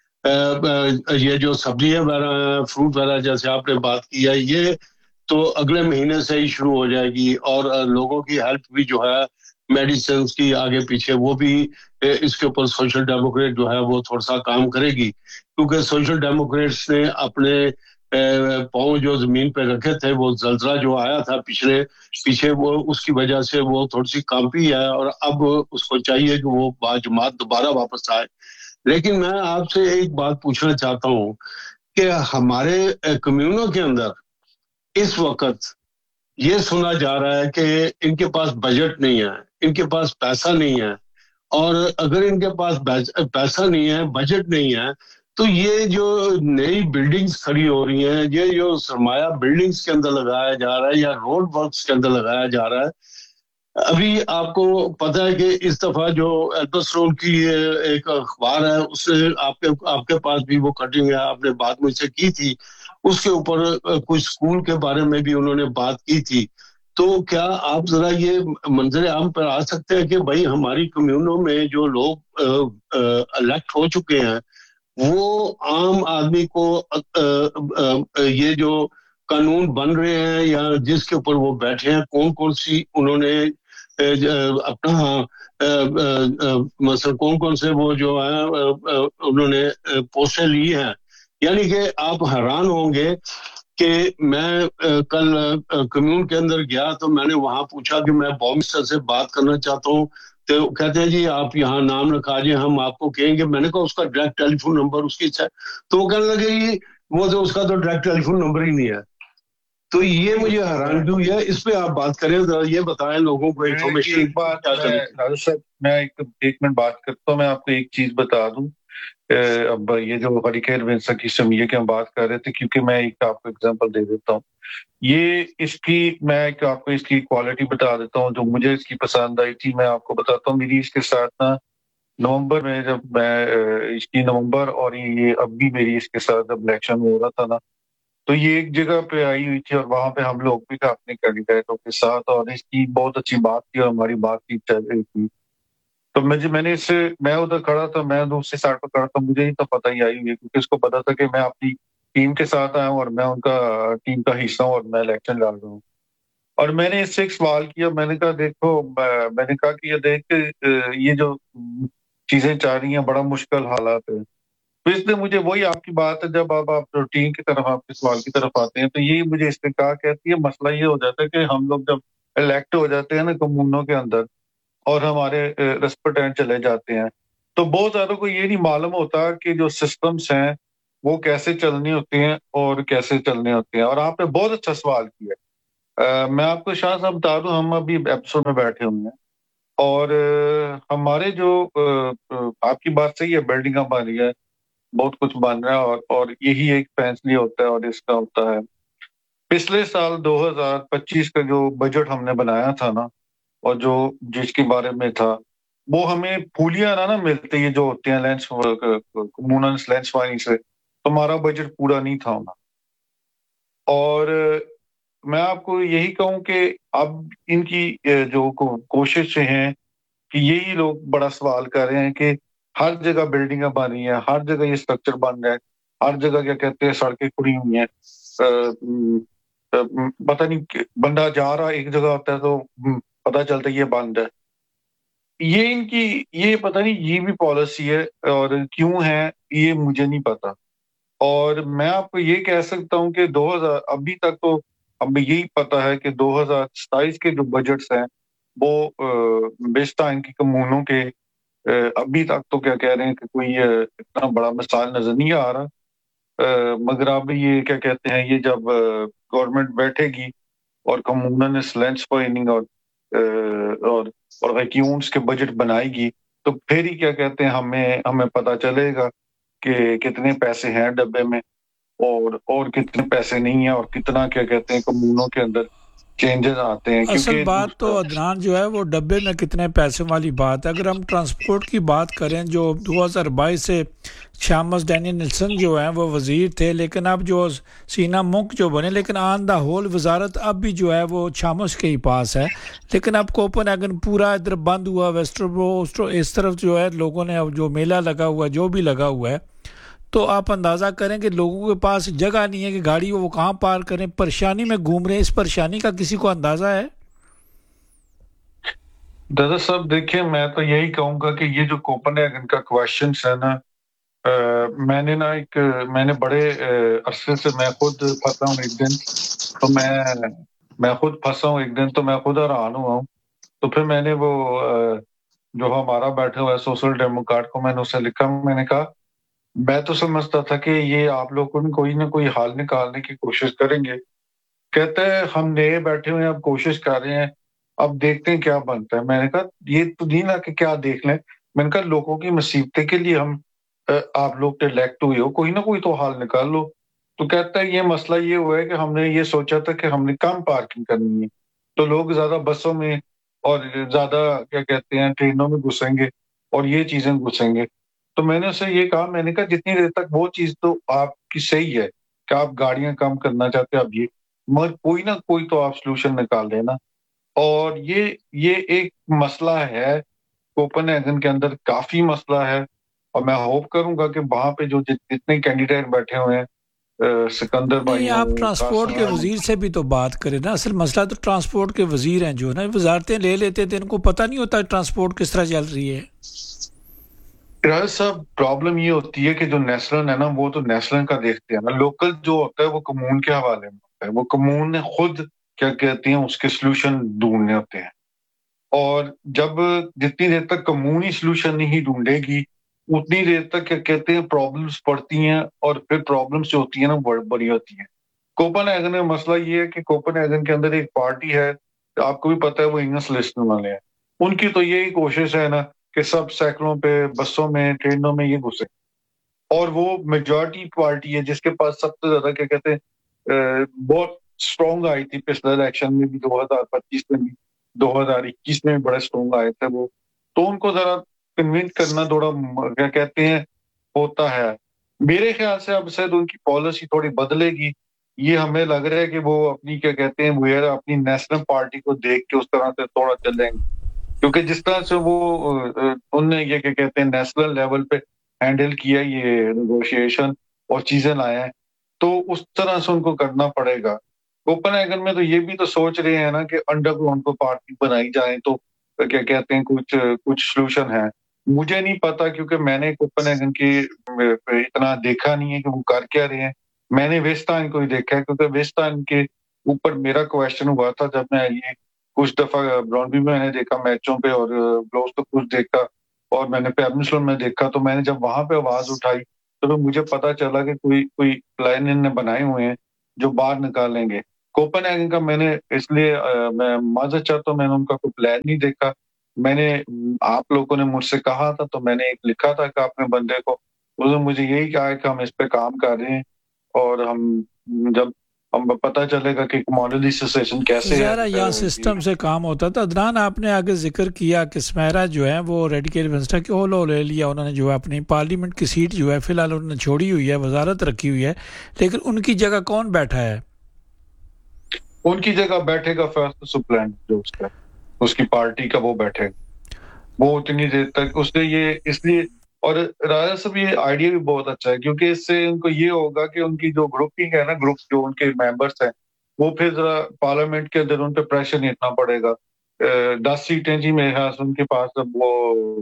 یہ جو سبزیاں وغیرہ ہیں فروٹ وغیرہ جیسے آپ نے بات کی ہے یہ تو اگلے مہینے سے ہی شروع ہو جائے گی اور لوگوں کی ہیلپ بھی جو ہے میڈیسنز کی آگے پیچھے وہ بھی اس کے اوپر سوشل ڈیموکریٹ جو ہے وہ تھوڑا سا کام کرے گی کیونکہ سوشل ڈیموکریٹس نے اپنے پاؤں جو زمین پہ رکھے تھے وہ زلزلہ جو آیا تھا پچھلے پیچھے وہ اس کی وجہ سے وہ تھوڑی سی کانپی ہے اور اب اس کو چاہیے کہ وہ باجماعت دوبارہ واپس آئے. لیکن میں آپ سے ایک بات پوچھنا چاہتا ہوں کہ ہمارے کمیونوں کے اندر اس وقت یہ سنا جا رہا ہے کہ ان کے پاس بجٹ نہیں ہے ان کے پاس پیسہ نہیں ہے اور اگر ان کے پاس پیسہ نہیں ہے بجٹ نہیں ہے تو یہ جو نئی بلڈنگز کھڑی ہو رہی ہیں یہ جو سرمایہ بلڈنگز کے اندر لگایا جا رہا ہے یا روڈ ورکس کے اندر لگایا جا رہا ہے ابھی آپ کو پتہ ہے کہ اس دفعہ جو ایلبسٹون کی ایک اخبار ہے اس سے آپ کے آپ کے پاس بھی وہ کٹنگ ہے آپ نے بات مجھ سے کی تھی اس کے اوپر کچھ اسکول کے بارے میں بھی انہوں نے بات کی تھی تو کیا آپ ذرا یہ منظر عام پر آ سکتے ہیں کہ بھائی ہماری کمیونوں میں جو لوگ الیکٹ ہو چکے ہیں وہ عام آدمی کو یہ جو قانون بن رہے ہیں یا جس کے اوپر وہ بیٹھے ہیں کون کون سی انہوں نے اپنا مثلا کون کون سے وہ جو ہے انہوں نے پوسٹیں لی ہیں، یعنی کہ آپ حیران ہوں گے کہ میں کل کمیون کے اندر گیا تو میں نے وہاں پوچھا کہ میں بام منسٹر سے بات کرنا چاہتا ہوں، تو کہتے ہیں جی آپ یہاں نام رکھا جائے ہم آپ کو کہیں گے. میں نے کہا اس کا ڈائریکٹ ٹیلی فون نمبر اس کی ہے، تو وہ کہنے لگے جی وہ تو اس کا تو ڈائریکٹ ٹیلی فون نمبر ہی نہیں ہے. تو یہ مجھے حیرانگی ہوئی ہے، اس پہ آپ بات کریں ذرا، یہ بتائیں لوگوں کو انفارمیشن ایک بات میں ایک ایک منٹ بات کرتا ہوں. میں آپ کو ایک چیز بتا دوں، اب یہ جو ہریکین ونسن کی سمیہ کی ہم بات کر رہے تھے، کیونکہ میں ایک آپ کو اگزامپل دے دیتا ہوں. یہ اس کی میں ایک آپ کو اس کی کوالٹی بتا دیتا ہوں جو مجھے اس کی پسند آئی تھی. میں آپ کو بتاتا ہوں میری اس کے ساتھ نا نومبر میں جب میں اس کی نومبر اور یہ اب بھی میری اس کے ساتھ جب الیکشن ہو رہا تھا نا، تو یہ ایک جگہ پہ آئی ہوئی تھی اور وہاں پہ ہم لوگ بھی تھے اپنے کینڈیڈیٹوں کے ساتھ، اور اس کی بہت اچھی بات تھی اور ہماری بات چیت چل رہی تھی. تو مجھے میں نے اس سے میں ادھر کھڑا تھا، میں دوسری سائڈ پہ کھڑا تھا، مجھے ہی تو پتہ ہی آئی ہوئی ہے کیونکہ اس کو پتا تھا کہ میں اپنی ٹیم کے ساتھ آیا ہوں اور میں ان کا ٹیم کا حصہ ہوں اور میں الیکشن لڑ رہا ہوں. اور میں نے اس سے ایک سوال کیا، میں نے کہا دیکھو میں نے کہا کہ یہ دیکھ کے یہ جو چیزیں چاہ رہی ہیں بڑا مشکل حالات ہے. تو اس نے مجھے وہی آپ کی بات ہے جب آپ آپ روٹین کی طرف آپ کے سوال کی طرف آتے ہیں تو یہ مجھے اس نے کہا کہتی ہے مسئلہ یہ ہو جاتا ہے کہ ہم لوگ جب الیکٹ ہو جاتے ہیں نا کمیونوں کے اندر اور ہمارے ریسپیکٹنٹ چلے جاتے ہیں تو بہت زیادہ کو یہ نہیں معلوم ہوتا کہ جو سسٹمز ہیں وہ کیسے چلنے ہوتے ہیں اور کیسے چلنے ہوتے ہیں. اور آپ نے بہت اچھا سوال کیا ہے. میں آپ کو شاہ صاحب بتا دوں، ہم ابھی ایپیسوڈ میں بیٹھے ہوئے ہیں اور ہمارے جو آپ کی بات صحیح ہے، بلڈنگاں بن رہی ہے، بہت کچھ بن رہا ہے اور اور یہی ایک فیصلہ ہوتا ہے اور اس کا ہوتا ہے. پچھلے سال دو ہزار پچیس کا جو بجٹ ہم نے بنایا تھا نا اور جو جس کے بارے میں تھا وہ ہمیں پھولیاں نہ نہ ملتے یہ جو ہوتے ہیں لینس کمونلز لینس وائنگ سے، تو ہمارا بجٹ پورا نہیں تھا ہونا. اور میں آپ کو یہی کہوں کہ اب ان کی جو کوششیں ہیں کہ یہی لوگ بڑا سوال کر رہے ہیں کہ ہر جگہ بلڈنگیں بن رہی ہیں، ہر جگہ یہ اسٹرکچر بن رہا ہے، ہر جگہ کیا کہتے ہیں سڑکیں کھڑی ہوئی ہیں، پتہ نہیں بندہ جا رہا ایک جگہ ہوتا ہے تو پتہ چلتا ہے یہ بند ہے. یہ ان کی یہ پتہ نہیں یہ بھی پالیسی ہے اور کیوں ہے یہ مجھے نہیں پتا. اور میں آپ کو یہ کہہ سکتا ہوں کہ دو ہزار ابھی تک تو ہمیں یہی پتا ہے کہ دو ہزار ستائیس کے جو بجٹس ہیں وہ بیشتر ان کی کمیونوں کے ابھی تک تو کیا کہہ رہے ہیں کہ کوئی اتنا بڑا مثال نظر نہیں آ رہا. مگر اب یہ کیا کہتے ہیں یہ جب گورنمنٹ بیٹھے گی اور کمیونل لینس فائننگ اور اور اور ویکیومس کے بجٹ بنائے گی تو پھر ہی کیا کہتے ہیں ہمیں ہمیں پتہ چلے گا کہ کتنے پیسے ہیں ڈبے میں اور اور کتنے پیسے نہیں ہیں اور کتنا کیا کہتے ہیں کمیونوں کے اندر چینجز آتے ہیں. اصل بات تو عدنان جو ہے وہ ڈبے میں کتنے پیسے والی بات ہے. اگر ہم ٹرانسپورٹ کی بات کریں جو دو ہزار بائیس سے شامس ڈینی نلسن جو ہیں وہ وزیر تھے، لیکن اب جو سینا منک جو بنے، لیکن آن دا ہول وزارت اب بھی جو ہے وہ شامس کے ہی پاس ہے. لیکن اب کوپن ایگن پورا ادھر بند ہوا، ویسٹر اس طرف جو ہے لوگوں نے جو میلہ لگا ہوا ہے جو بھی لگا ہوا ہے، تو آپ اندازہ کریں کہ لوگوں کے پاس جگہ نہیں ہے کہ گاڑی وہ کہاں پارک کریں، پریشانی میں گھوم رہے ہیں. اس پریشانی کا کسی کو اندازہ ہے؟ دادا صاحب دیکھیں میں تو یہی کہوں گا کہ یہ جو کوپن ایگن کا کویشچنس ہے نا، میں نے نا ایک میں نے بڑے عرصے سے میں خود پھنسا ہوں ایک دن تو میں میں خود پھنسا ہوں ایک دن تو میں خود حیران ہوا ہوں. تو پھر میں نے وہ جو ہمارا بیٹھا ہوا ہے سوشل ڈیموکریٹ کو میں نے اسے لکھا، میں نے کہا میں تو سمجھتا تھا کہ یہ آپ لوگ کوئی نہ کوئی حال نکالنے کی کوشش کریں گے. کہتے ہیں ہم نئے بیٹھے ہوئے ہیں اب کوشش کر رہے ہیں اب دیکھتے ہیں کیا بنتا ہے. میں نے کہا یہ تو نہیں نا کہ کیا دیکھ لیں، میں نے کہا لوگوں کی مصیبتیں کے لیے ہم آپ لوگ الیکٹ ہوئے ہو، کوئی نہ کوئی تو حال نکال لو. تو کہتا ہے یہ مسئلہ یہ ہوا ہے کہ ہم نے یہ سوچا تھا کہ ہم نے کم پارکنگ کرنی ہے تو لوگ زیادہ بسوں میں اور زیادہ کیا کہتے ہیں ٹرینوں میں گھسیں گے اور یہ چیزیں گھسیں گے. تو میں نے اسے یہ کہا، میں نے کہا جتنی دیر تک وہ چیز تو آپ کی صحیح ہے کہ آپ گاڑیاں کم کرنا چاہتے ہیں اب یہ مگر کوئی نہ کوئی تو آپ سلوشن نکال لینا. اور یہ یہ ایک مسئلہ ہے کوپن ہیگن کے اندر، کافی مسئلہ ہے، اور میں ہوپ کروں گا کہ وہاں پہ جو جتنے کینڈیڈیٹ بیٹھے ہوئے ہیں، سکندر بھائی نہیں، آپ ہوں، ٹرانسپورٹ کے قاسم وزیر سے بھی تو بات کریں نا. اصل مسئلہ تو ٹرانسپورٹ کے وزیر ہیں جو نا وزارتیں لے لیتے تھے، ان کو پتہ نہیں ہوتا ٹرانسپورٹ کس طرح چل رہی ہے. راج صاحب، پرابلم یہ ہوتی ہے کہ جو نیشنل ہے نا وہ تو نیشنل کا دیکھتے ہیں نا، لوکل جو ہوتا ہے وہ کمون کے حوالے میں ہوتا ہے، وہ کمون نے خود کیا کہتے ہیں اس کے سلوشن ڈھونڈنے ہوتے ہیں، اور جب جتنی دیر تک کمونی سلوشن نہیں ڈھونڈے گی اتنی دیر تک کیا کہتے ہیں پرابلمس پڑتی ہیں، اور پھر پرابلمس جو ہوتی ہیں نا بڑی ہوتی ہیں. کوپن ہیگن میں مسئلہ یہ ہے کہ کوپن ہیگن کے اندر ایک پارٹی ہے، آپ کو بھی پتہ ہے وہ انگلش لسٹ والے ہیں، ان کی تو یہی کوشش ہے نا کہ سب سائیکلوں پہ، بسوں میں، ٹرینوں میں یہ گھسے، اور وہ میجورٹی پارٹی ہے جس کے پاس سب سے زیادہ کیا کہتے ہیں بہت اسٹرانگ آئی تھی پچھلے الیکشن میں بھی، دو ہزار پچیس میں بھی، دو ہزار اکیس میں بھی بڑے اسٹرانگ آئے تھے وہ، تو ان کو ذرا کنونس کرنا تھوڑا کیا کہتے ہیں ہوتا ہے. میرے خیال سے اب شاید ان کی پالیسی تھوڑی بدلے گی، یہ ہمیں لگ رہا ہے کہ وہ اپنی کیا کہتے ہیں وہ اپنی نیشنل پارٹی کو دیکھ کے اس طرح سے تھوڑا چلیں گے، کیونکہ جس طرح سے وہ ان نے یہ کیا کہتے ہیں نیشنل لیول پہ ہینڈل کیا یہ نیگوشیشن اور چیزیں لائے ہیں، تو اس طرح سے ان کو کرنا پڑے گا. کوپن ہیگن میں تو یہ بھی تو سوچ رہے ہیں نا کہ انڈر گراؤنڈ کو پارٹی بنائی جائے تو کیا کہتے ہیں کچھ کچھ سلوشن ہے. مجھے نہیں پتا کیونکہ میں نے کوپن ہیگن کی اتنا دیکھا نہیں ہے کہ وہ کر کیا رہے ہیں. میں نے ویسٹائن کو ہی دیکھا ہے کیونکہ ویسٹائن کے اوپر میرا کویشچن ہوا تھا جب میں یہ کچھ دفعہ براؤنبی میں نے دیکھا میچوں پہ، اور بلوز تو کچھ دیکھا، اور میں نے پیبنسلون میں دیکھا، تو میں نے جب وہاں پہ آواز اٹھائی تو پھر مجھے پتا چلا کہ کوئی کوئی پلان ان نے بنائے ہوئے ہیں جو باہر نکالیں گے. کوپن ہیگن کا میں نے اس لیے میں معذرت چاہتا ہوں، میں نے ان کا کوئی پلان نہیں دیکھا. میں نے آپ لوگوں نے مجھ سے کہا تھا تو میں نے ایک لکھا تھا کہ اپنے بندے کو، اس نے مجھے یہی کہا کہ ہم اس پہ کام کر رہے ہیں، اور ہم جب ہم پتہ چلے گا کہ کموڈٹی سچویشن کیسے ہے. ظاہر یہاں سسٹم سے کام ہوتا تھا. عدنان، آپ نے آگے ذکر کیا کہ سمیرا جو ہے وہ ریڈیکل ونسٹا کی اولو لے لیا، انہوں نے جو ہے اپنی پارلیمنٹ کی سیٹ جو ہے فی الحال انہوں نے چھوڑی ہوئی ہے، وزارت رکھی ہوئی ہے، لیکن ان کی جگہ کون بیٹھا ہے؟ ان کی جگہ بیٹھے گا فیصل سپلین، جو اس کا اس کی پارٹی کا وہ بیٹھے گا. وہ اتنی دیر تک اس نے یہ اس لیے، اور راجا صاحب یہ آئیڈیا بھی بہت اچھا ہے کیونکہ اس سے ان کو یہ ہوگا کہ ان کی جو گروپنگ ہے نا، گروپ جو ان کے ممبرس ہیں، وہ پھر ذرا پارلیمنٹ کے اندر ان پہ پریشر نہیں اتنا پڑے گا. دس سیٹیں جی میرے خیال سے ان کے پاس اب وہ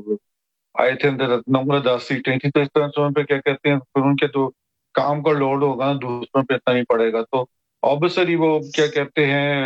آئے تھے اندر نمبر دس سیٹیں تھیں، تو اس طرح سے ان پہ کیا کہتے ہیں پھر ان کے جو کام کا لوڈ ہوگا نا دوسروں پہ اتنا نہیں پڑے گا. تو آبویسلی وہ کیا کہتے ہیں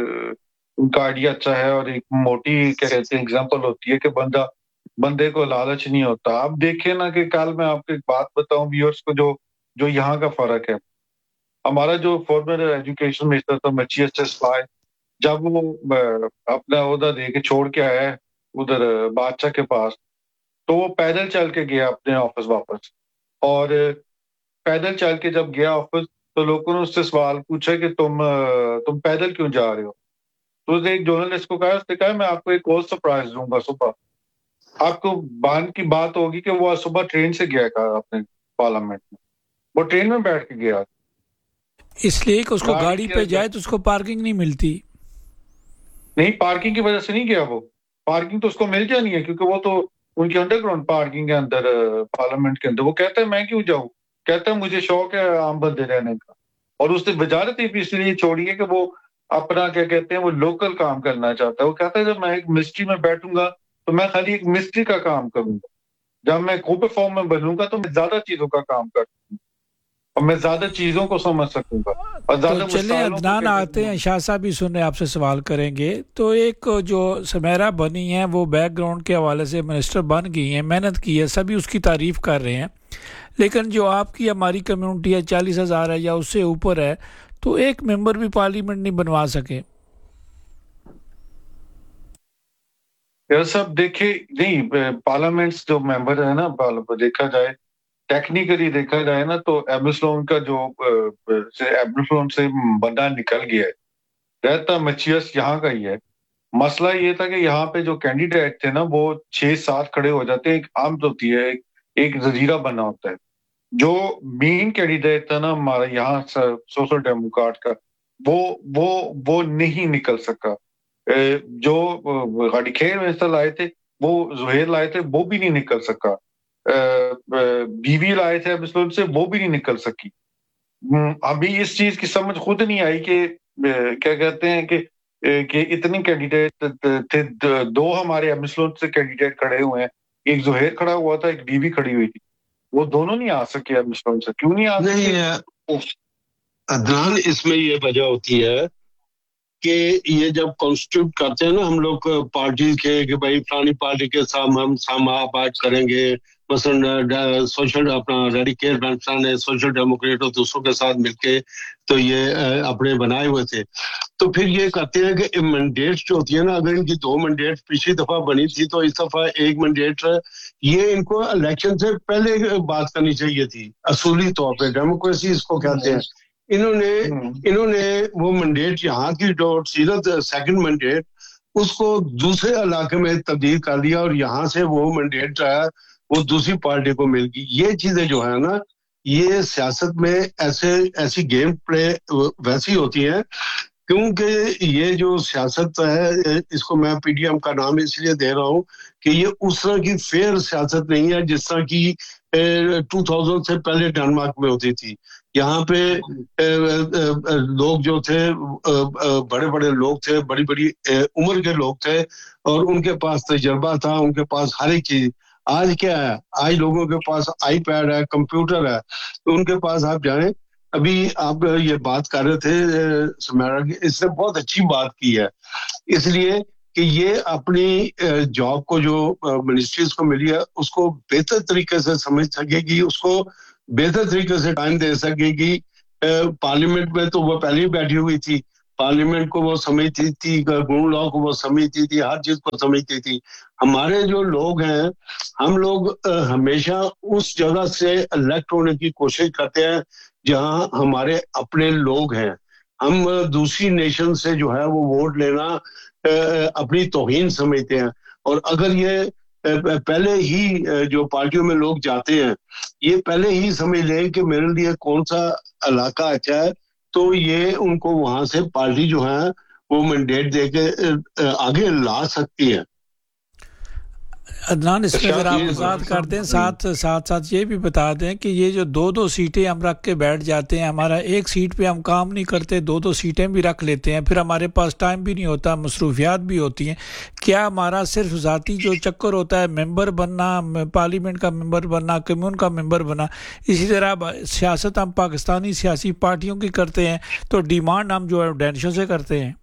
ان کا آئیڈیا اچھا ہے، اور ایک موٹی کیا کہتے ہیں اگزامپل ہوتی ہے کہ بندہ بندے کو لالچ نہیں ہوتا. آپ دیکھیں نا کہ کل میں آپ کو ایک بات بتاؤں ویورز کو، جو جو یہاں کا فرق ہے. ہمارا جو فارمر ایجوکیشن منسٹر تھا مچیس ٹسفائے، جب وہ اپنا عہدہ دے کے چھوڑ کے آیا ہے ادھر بادشاہ کے پاس، تو وہ پیدل چل کے گیا اپنے آفس واپس، اور پیدل چل کے جب گیا آفس تو لوگوں نے اس سے سوال پوچھا کہ تم تم پیدل کیوں جا رہے ہو. تو اس نے ایک جرنلسٹ کو کہا، اس نے کہا میں آپ کو ایک اور سرپرائز دوں گا صبح. آپ کو بان کی بات ہوگی کہ وہ صبح ٹرین سے گیا تھا اپنے پارلیمنٹ میں، وہ ٹرین میں بیٹھ کے گیا، اس لیے کہ اس کو گاڑی پہ جائے تو اس کو پارکنگ نہیں ملتی. نہیں، پارکنگ کی وجہ سے نہیں گیا، وہ پارکنگ تو اس کو مل جانی ہے کیونکہ وہ تو ان کی انڈر گراؤنڈ پارکنگ ہے اندر پارلیمنٹ کے اندر. وہ کہتا ہے میں کیوں جاؤں، کہتا ہے مجھے شوق ہے عام بندے رہنے کا. اور اس نے وزارت بھی اس لیے چھوڑی ہے کہ وہ اپنا کیا کہتے ہیں وہ لوکل کام کرنا چاہتا ہے. وہ کہتا ہے جب میں ایک مسٹری میں بیٹھوں گا تو میں خالی ایک مسٹری کا کام کروں گا، جب میں کوپے فارم میں بنوں گا تو میں زیادہ چیزوں کا کام کروں گا اور میں زیادہ چیزوں کو سمجھ سکوں گا. اور تو چلیں عدنان آتے ہیں، شاہ صاحب بھی سن رہے آپ سے سوال کریں گے. تو ایک جو سمیرا بنی ہے وہ بیک گراؤنڈ کے حوالے سے منسٹر بن گئی ہیں، محنت کی ہے، سبھی اس کی تعریف کر رہے ہیں، لیکن جو آپ کی ہماری کمیونٹی ہے چالیس ہزار ہے یا اس سے اوپر ہے، تو ایک ممبر بھی پارلیمنٹ نہیں بنوا سکے. سب دیکھے نہیں، پارلیمنٹس جو ممبر ہے نا، دیکھا جائے ٹیکنیکلی دیکھا جائے نا تو ایبسلون کا جو ایبسلون سے بندہ نکل گیا ہے، رہتا مچیس یہاں کا ہی ہے. مسئلہ یہ تھا کہ یہاں پہ جو کینڈیڈیٹ تھے نا وہ چھ سات کھڑے ہو جاتے ہیں، ایک عام ہوتی ہے، ایک زیرہ بنا ہوتا ہے. جو مین کینڈیڈیٹ تھا نا ہمارا یہاں سوشل ڈیموکریٹ کا، وہ وہ وہ نہیں نکل سکا. جو غاڑی خیر منسٹر لائے تھے وہ زہیر لائے تھے وہ بھی نہیں نکل سکا, بیوی لائے تھے مسلم سے وہ بھی نہیں نکل سکی. ابھی اس چیز کی سمجھ خود نہیں آئی کہ کیا کہتے ہیں کہ کہ اتنے کینڈیڈیٹ تھے, دو ہمارے مسلم سے کینڈیڈیٹ کھڑے ہوئے ہیں, ایک زہیر کھڑا ہوا تھا, ایک بیوی کھڑی ہوئی تھی, وہ دونوں نہیں آ سکے مسلم سے. کیوں نہیں آ سکے عدنان؟ اس میں یہ وجہ ہوتی ہے کہ یہ جب کانسٹیٹیوٹ کرتے ہیں نا ہم لوگ پارٹیز کے کہ بھائی فلانی پارٹی کے ساتھ ہم ساما بات کریں گے, مثلا سوشل اپنا ریڈیکیل بینسان ہے سوشل ڈیموکریٹ اور دوسروں کے ساتھ مل کے تو یہ اپنے بنائے ہوئے تھے, تو پھر یہ کہتے ہیں کہ مینڈیٹس جو ہوتی ہے نا, اگر ان کی دو مینڈیٹ پچھلی دفعہ بنی تھی تو اس دفعہ ایک مینڈیٹ, یہ ان کو الیکشن سے پہلے بات کرنی چاہیے تھی اصولی طور پہ, ڈیموکریسی اس کو کہتے ہیں. انہوں نے انہوں نے وہ مینڈیٹ یہاں کی جو سیرت سیکنڈ مینڈیٹ اس کو دوسرے علاقے میں تبدیل کر لیا اور یہاں سے وہ مینڈیٹ جو ہے وہ دوسری پارٹی کو مل گئی. یہ چیزیں جو ہے نا یہ سیاست میں ایسے ایسی گیم پلے ویسی ہوتی ہیں, کیونکہ یہ جو سیاست ہے اس کو میں پی ڈی ایم کا نام اس لیے دے رہا ہوں کہ یہ اس طرح کی فیئر سیاست نہیں ہے جس طرح کی ٹو تھاؤزینڈ سے پہلے ڈنمارک میں ہوتی تھی. یہاں پہ لوگ جو تھے بڑے بڑے لوگ تھے, بڑی بڑی عمر کے لوگ تھے اور ان کے پاس تجربہ تھا, ان کے پاس ہر ایک چیز. آج کیا ہے, آج لوگوں کے پاس آئی پیڈ ہے, کمپیوٹر ہے, تو ان کے پاس آپ جائیں. ابھی آپ یہ بات کر رہے تھے سمیرا کی, اس نے بہت اچھی بات کی ہے, اس لیے کہ یہ اپنی جاب کو جو منسٹریز کو ملی ہے اس کو بہتر طریقے سے سمجھ سکے گی, اس کو بہتر طریقے سے ٹائم دے سکے گی. پارلیمنٹ میں تو وہ پہلے ہی بیٹھی ہوئی تھی, پارلیمنٹ کو وہ سمجھتی تھی, قانون لا کو وہ سمجھتی تھی, ہر چیز کو سمجھتی تھی. ہمارے جو لوگ ہیں ہم لوگ ہمیشہ اس جگہ سے الیکٹ ہونے کی کوشش کرتے ہیں جہاں ہمارے اپنے لوگ ہیں. ہم دوسری نیشن سے جو ہے وہ ووٹ لینا اپنی توہین سمجھتے ہیں, اور اگر یہ پہلے ہی جو پارٹیوں میں لوگ جاتے ہیں یہ پہلے ہی سمجھ لیں کہ میرے لیے کون سا علاقہ اچھا ہے, تو یہ ان کو وہاں سے پارٹی جو ہے وہ مینڈیٹ دے کے آگے لا سکتی ہے. عدنان اس میں ذرا آپ وضاحت کر دیں, ساتھ ساتھ ساتھ یہ بھی بتا دیں کہ یہ جو دو دو سیٹیں ہم رکھ کے بیٹھ جاتے ہیں, ہمارا ایک سیٹ پہ ہم کام نہیں کرتے, دو دو سیٹیں بھی رکھ لیتے ہیں, پھر ہمارے پاس ٹائم بھی نہیں ہوتا, مصروفیات بھی ہوتی ہیں. کیا ہمارا صرف ذاتی جو چکر ہوتا ہے ممبر بننا, پارلیمنٹ کا ممبر بننا, کمیون کا ممبر بننا, اسی طرح سیاست ہم پاکستانی سیاسی پارٹیوں کی کرتے ہیں تو ڈیمانڈ ہم جو ہے ڈینشوں سے کرتے ہیں؟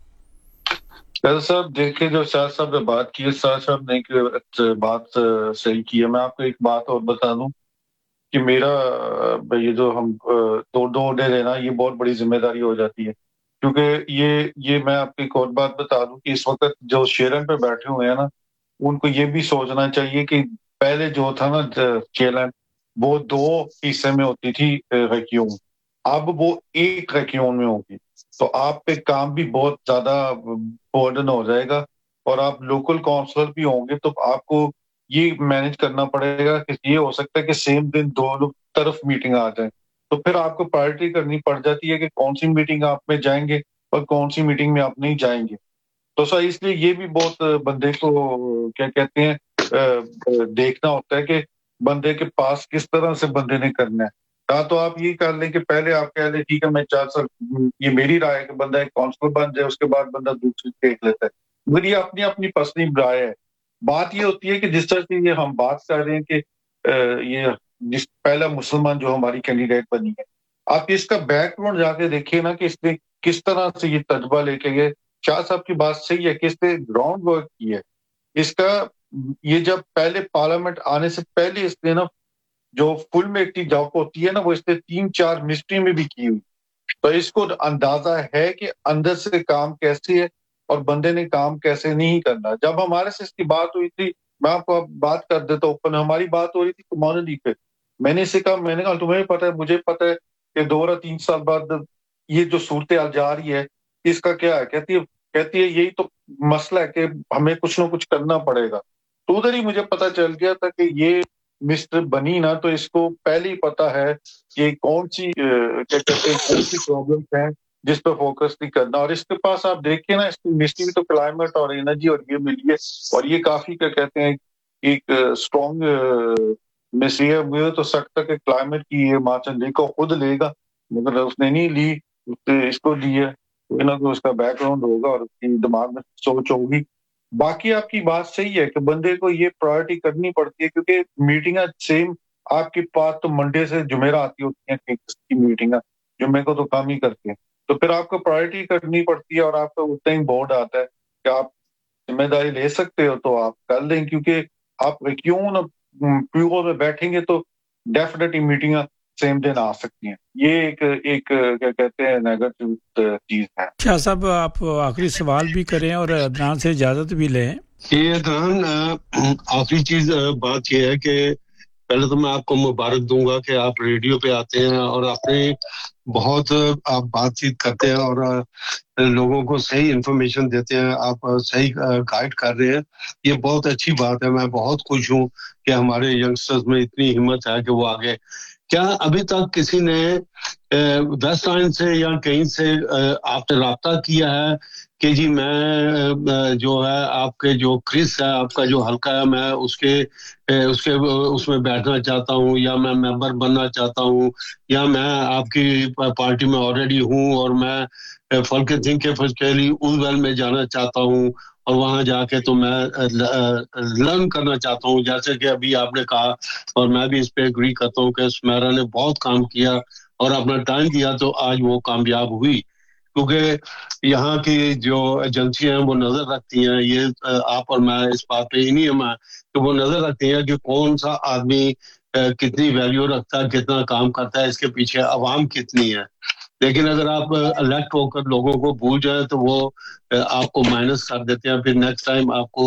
شاہ صاحب دیکھیں, جو شاہ صاحب نے بات کی ہے, شاہ صاحب نے بات صحیح کی ہے. میں آپ کو ایک بات اور بتا دوں کہ میرا یہ جو ہم دو دو ڈے لینا یہ بہت بڑی ذمہ داری ہو جاتی ہے, کیونکہ یہ یہ میں آپ کو ایک اور بات بتا دوں کہ اس وقت جو شیرن پہ بیٹھے ہوئے ہیں نا ان کو یہ بھی سوچنا چاہیے کہ پہلے جو تھا نا چیلن وہ دو حصے میں ہوتی تھی ریکیون, اب وہ ایک ریکیون میں ہوگی, تو آپ پہ کام بھی بہت زیادہ برڈن ہو جائے گا, اور آپ لوکل کونسلر بھی ہوں گے تو آپ کو یہ مینج کرنا پڑے گا کہ یہ ہو سکتا ہے کہ سیم دن دونوں طرف میٹنگ آ جائیں, تو پھر آپ کو پرائرٹی کرنی پڑ جاتی ہے کہ کون سی میٹنگ آپ میں جائیں گے اور کون سی میٹنگ میں آپ نہیں جائیں گے. تو سر اس لیے یہ بھی بہت بندے کو کیا کہتے ہیں دیکھنا ہوتا ہے کہ بندے کے پاس کس طرح سے بندے نے کرنا ہے. یا تو آپ یہ کر لیں کہ پہلے آپ کہہ لیں ٹھیک ہے میں چار سال, یہ میری رائے ہے کہ بندہ ایک کونسلر بن جائے, اس کے بعد بندہ دوسری دیکھ لیتا ہے, مگر یہ اپنی اپنی پرسنل رائے ہے. بات یہ ہوتی ہے کہ جس طرح سے یہ ہم بات کر رہے ہیں کہ یہ جس پہلا مسلمان جو ہماری کینڈیڈیٹ بنی ہے, آپ اس کا بیک گراؤنڈ جا کے دیکھیے نا کہ اس نے کس طرح سے یہ تجربہ لے کے گئے. شاہ صاحب کی بات صحیح ہے کہ اس نے گراؤنڈ ورک کی ہے. اس کا یہ جب پہلے پارلیمنٹ آنے سے پہلے اس نے نا جو فل میں ایکٹی جاب ہوتی ہے نا وہ اس نے تین چار منسٹری میں بھی کی ہوئی, تو اس کو اندازہ ہے کہ اندر سے کام کیسے ہے اور بندے نے کام کیسے نہیں کرنا. جب ہمارے سے اس کی بات ہوئی تھی, میں آپ کو بات کر دیتا ہوں, ہماری بات ہو رہی تھی کمیونٹی پہ, میں نے اسے کہا, میں نے کہا تمہیں پتہ ہے مجھے پتہ ہے کہ دو یا تین سال بعد یہ جو صورتحال جا رہی ہے اس کا کیا ہے. کہتی ہے کہتی ہے یہی تو مسئلہ ہے کہ ہمیں کچھ نہ کچھ کرنا پڑے گا. تو ادھر ہی مجھے پتا چل گیا تھا کہ یہ مسٹر بنی نا تو اس کو پہلے ہی پتا ہے کہ کون سی کیا کہتے ہیں کون سی پرابلمس ہیں جس پہ فوکس نہیں کرنا. اور اس کے پاس آپ دیکھیں نا اس کی منسٹری تو کلائمیٹ اور انرجی اور یہ ملی ہے اور یہ کافی کیا کہتے ہیں ایک اسٹرانگ منسٹری ہے. مجھے تو سکتا کہ کلائمیٹ کی یہ مارچن لے کو خود لے گا مگر اس نے نہیں لی, اس کو لی ہے. کوئی نہ کوئی اس کا بیک گراؤنڈ ہوگا اور اس کی دماغ میں سوچ ہوگی. باقی آپ کی بات صحیح ہے کہ بندے کو یہ پرائرٹی کرنی پڑتی ہے کیونکہ میٹنگیں سیم آپ کے پاس تو منڈے سے جمعرات آتی ہوتی ہیں کی میٹنگیں, جمعے کو تو کام ہی کرتے ہیں, تو پھر آپ کو پرائرٹی کرنی پڑتی ہے اور آپ کا اتنا ہی بورڈ آتا ہے کہ آپ ذمہ داری لے سکتے ہو تو آپ کر لیں, کیونکہ آپ کیوں نہ پیو میں بیٹھیں گے تو ڈیفینیٹلی میٹنگیں سیم دن آ سکتی ہیں. یہ ایک ایک کیا کہتے ہیں نیگیٹو چیز ہے. شاہ صاحب آپ آخری سوال بھی کریں اور عدنان سے اجازت بھی لیں. یہ عدنان آخری چیز بات یہ ہے کہ پہلے تو میں آپ کو مبارک دوں گا کہ آپ ریڈیو پہ آتے ہیں اور اپنے بہت آپ بات چیت کرتے ہیں اور لوگوں کو صحیح انفارمیشن دیتے ہیں, آپ صحیح گائیڈ کر رہے ہیں. یہ بہت اچھی بات ہے. میں بہت خوش ہوں کہ ہمارے ینگسٹرز میں اتنی ہمت ہے کہ وہ آگے. کیا ابھی تک کسی نے ویسٹ لائن سے یا کہیں سے آپ نے رابطہ کیا ہے کہ جی میں جو ہے آپ کے جو کرس ہے آپ کا جو حلقہ ہے میں اس کے اس کے اس میں بیٹھنا چاہتا ہوں یا میں ممبر بننا چاہتا ہوں یا میں آپ کی پارٹی میں آلریڈی ہوں اور میں فلک تھنک کے فزیکلی اس ویل میں جانا چاہتا ہوں اور وہاں جا کے تو میں لرن کرنا چاہتا ہوں, جیسے کہ ابھی آپ نے کہا اور میں بھی اس پہ اگری کرتا ہوں کہ سمیرا نے بہت کام کیا اور اپنا ٹائم دیا تو آج وہ کامیاب ہوئی, کیونکہ یہاں کی جو ایجنسیاں ہیں وہ نظر رکھتی ہیں, یہ آپ اور میں اس بات پہ ہی نہیں ہم کہ وہ نظر رکھتی ہیں کہ کون سا آدمی کتنی ویلیو رکھتا ہے, کتنا کام کرتا ہے, اس کے پیچھے عوام کتنی ہے. لیکن اگر آپ الیکٹ ہو کر لوگوں کو بھول جائیں تو وہ آپ کو مائنس کر دیتے ہیں, پھر نیکسٹ ٹائم آپ کو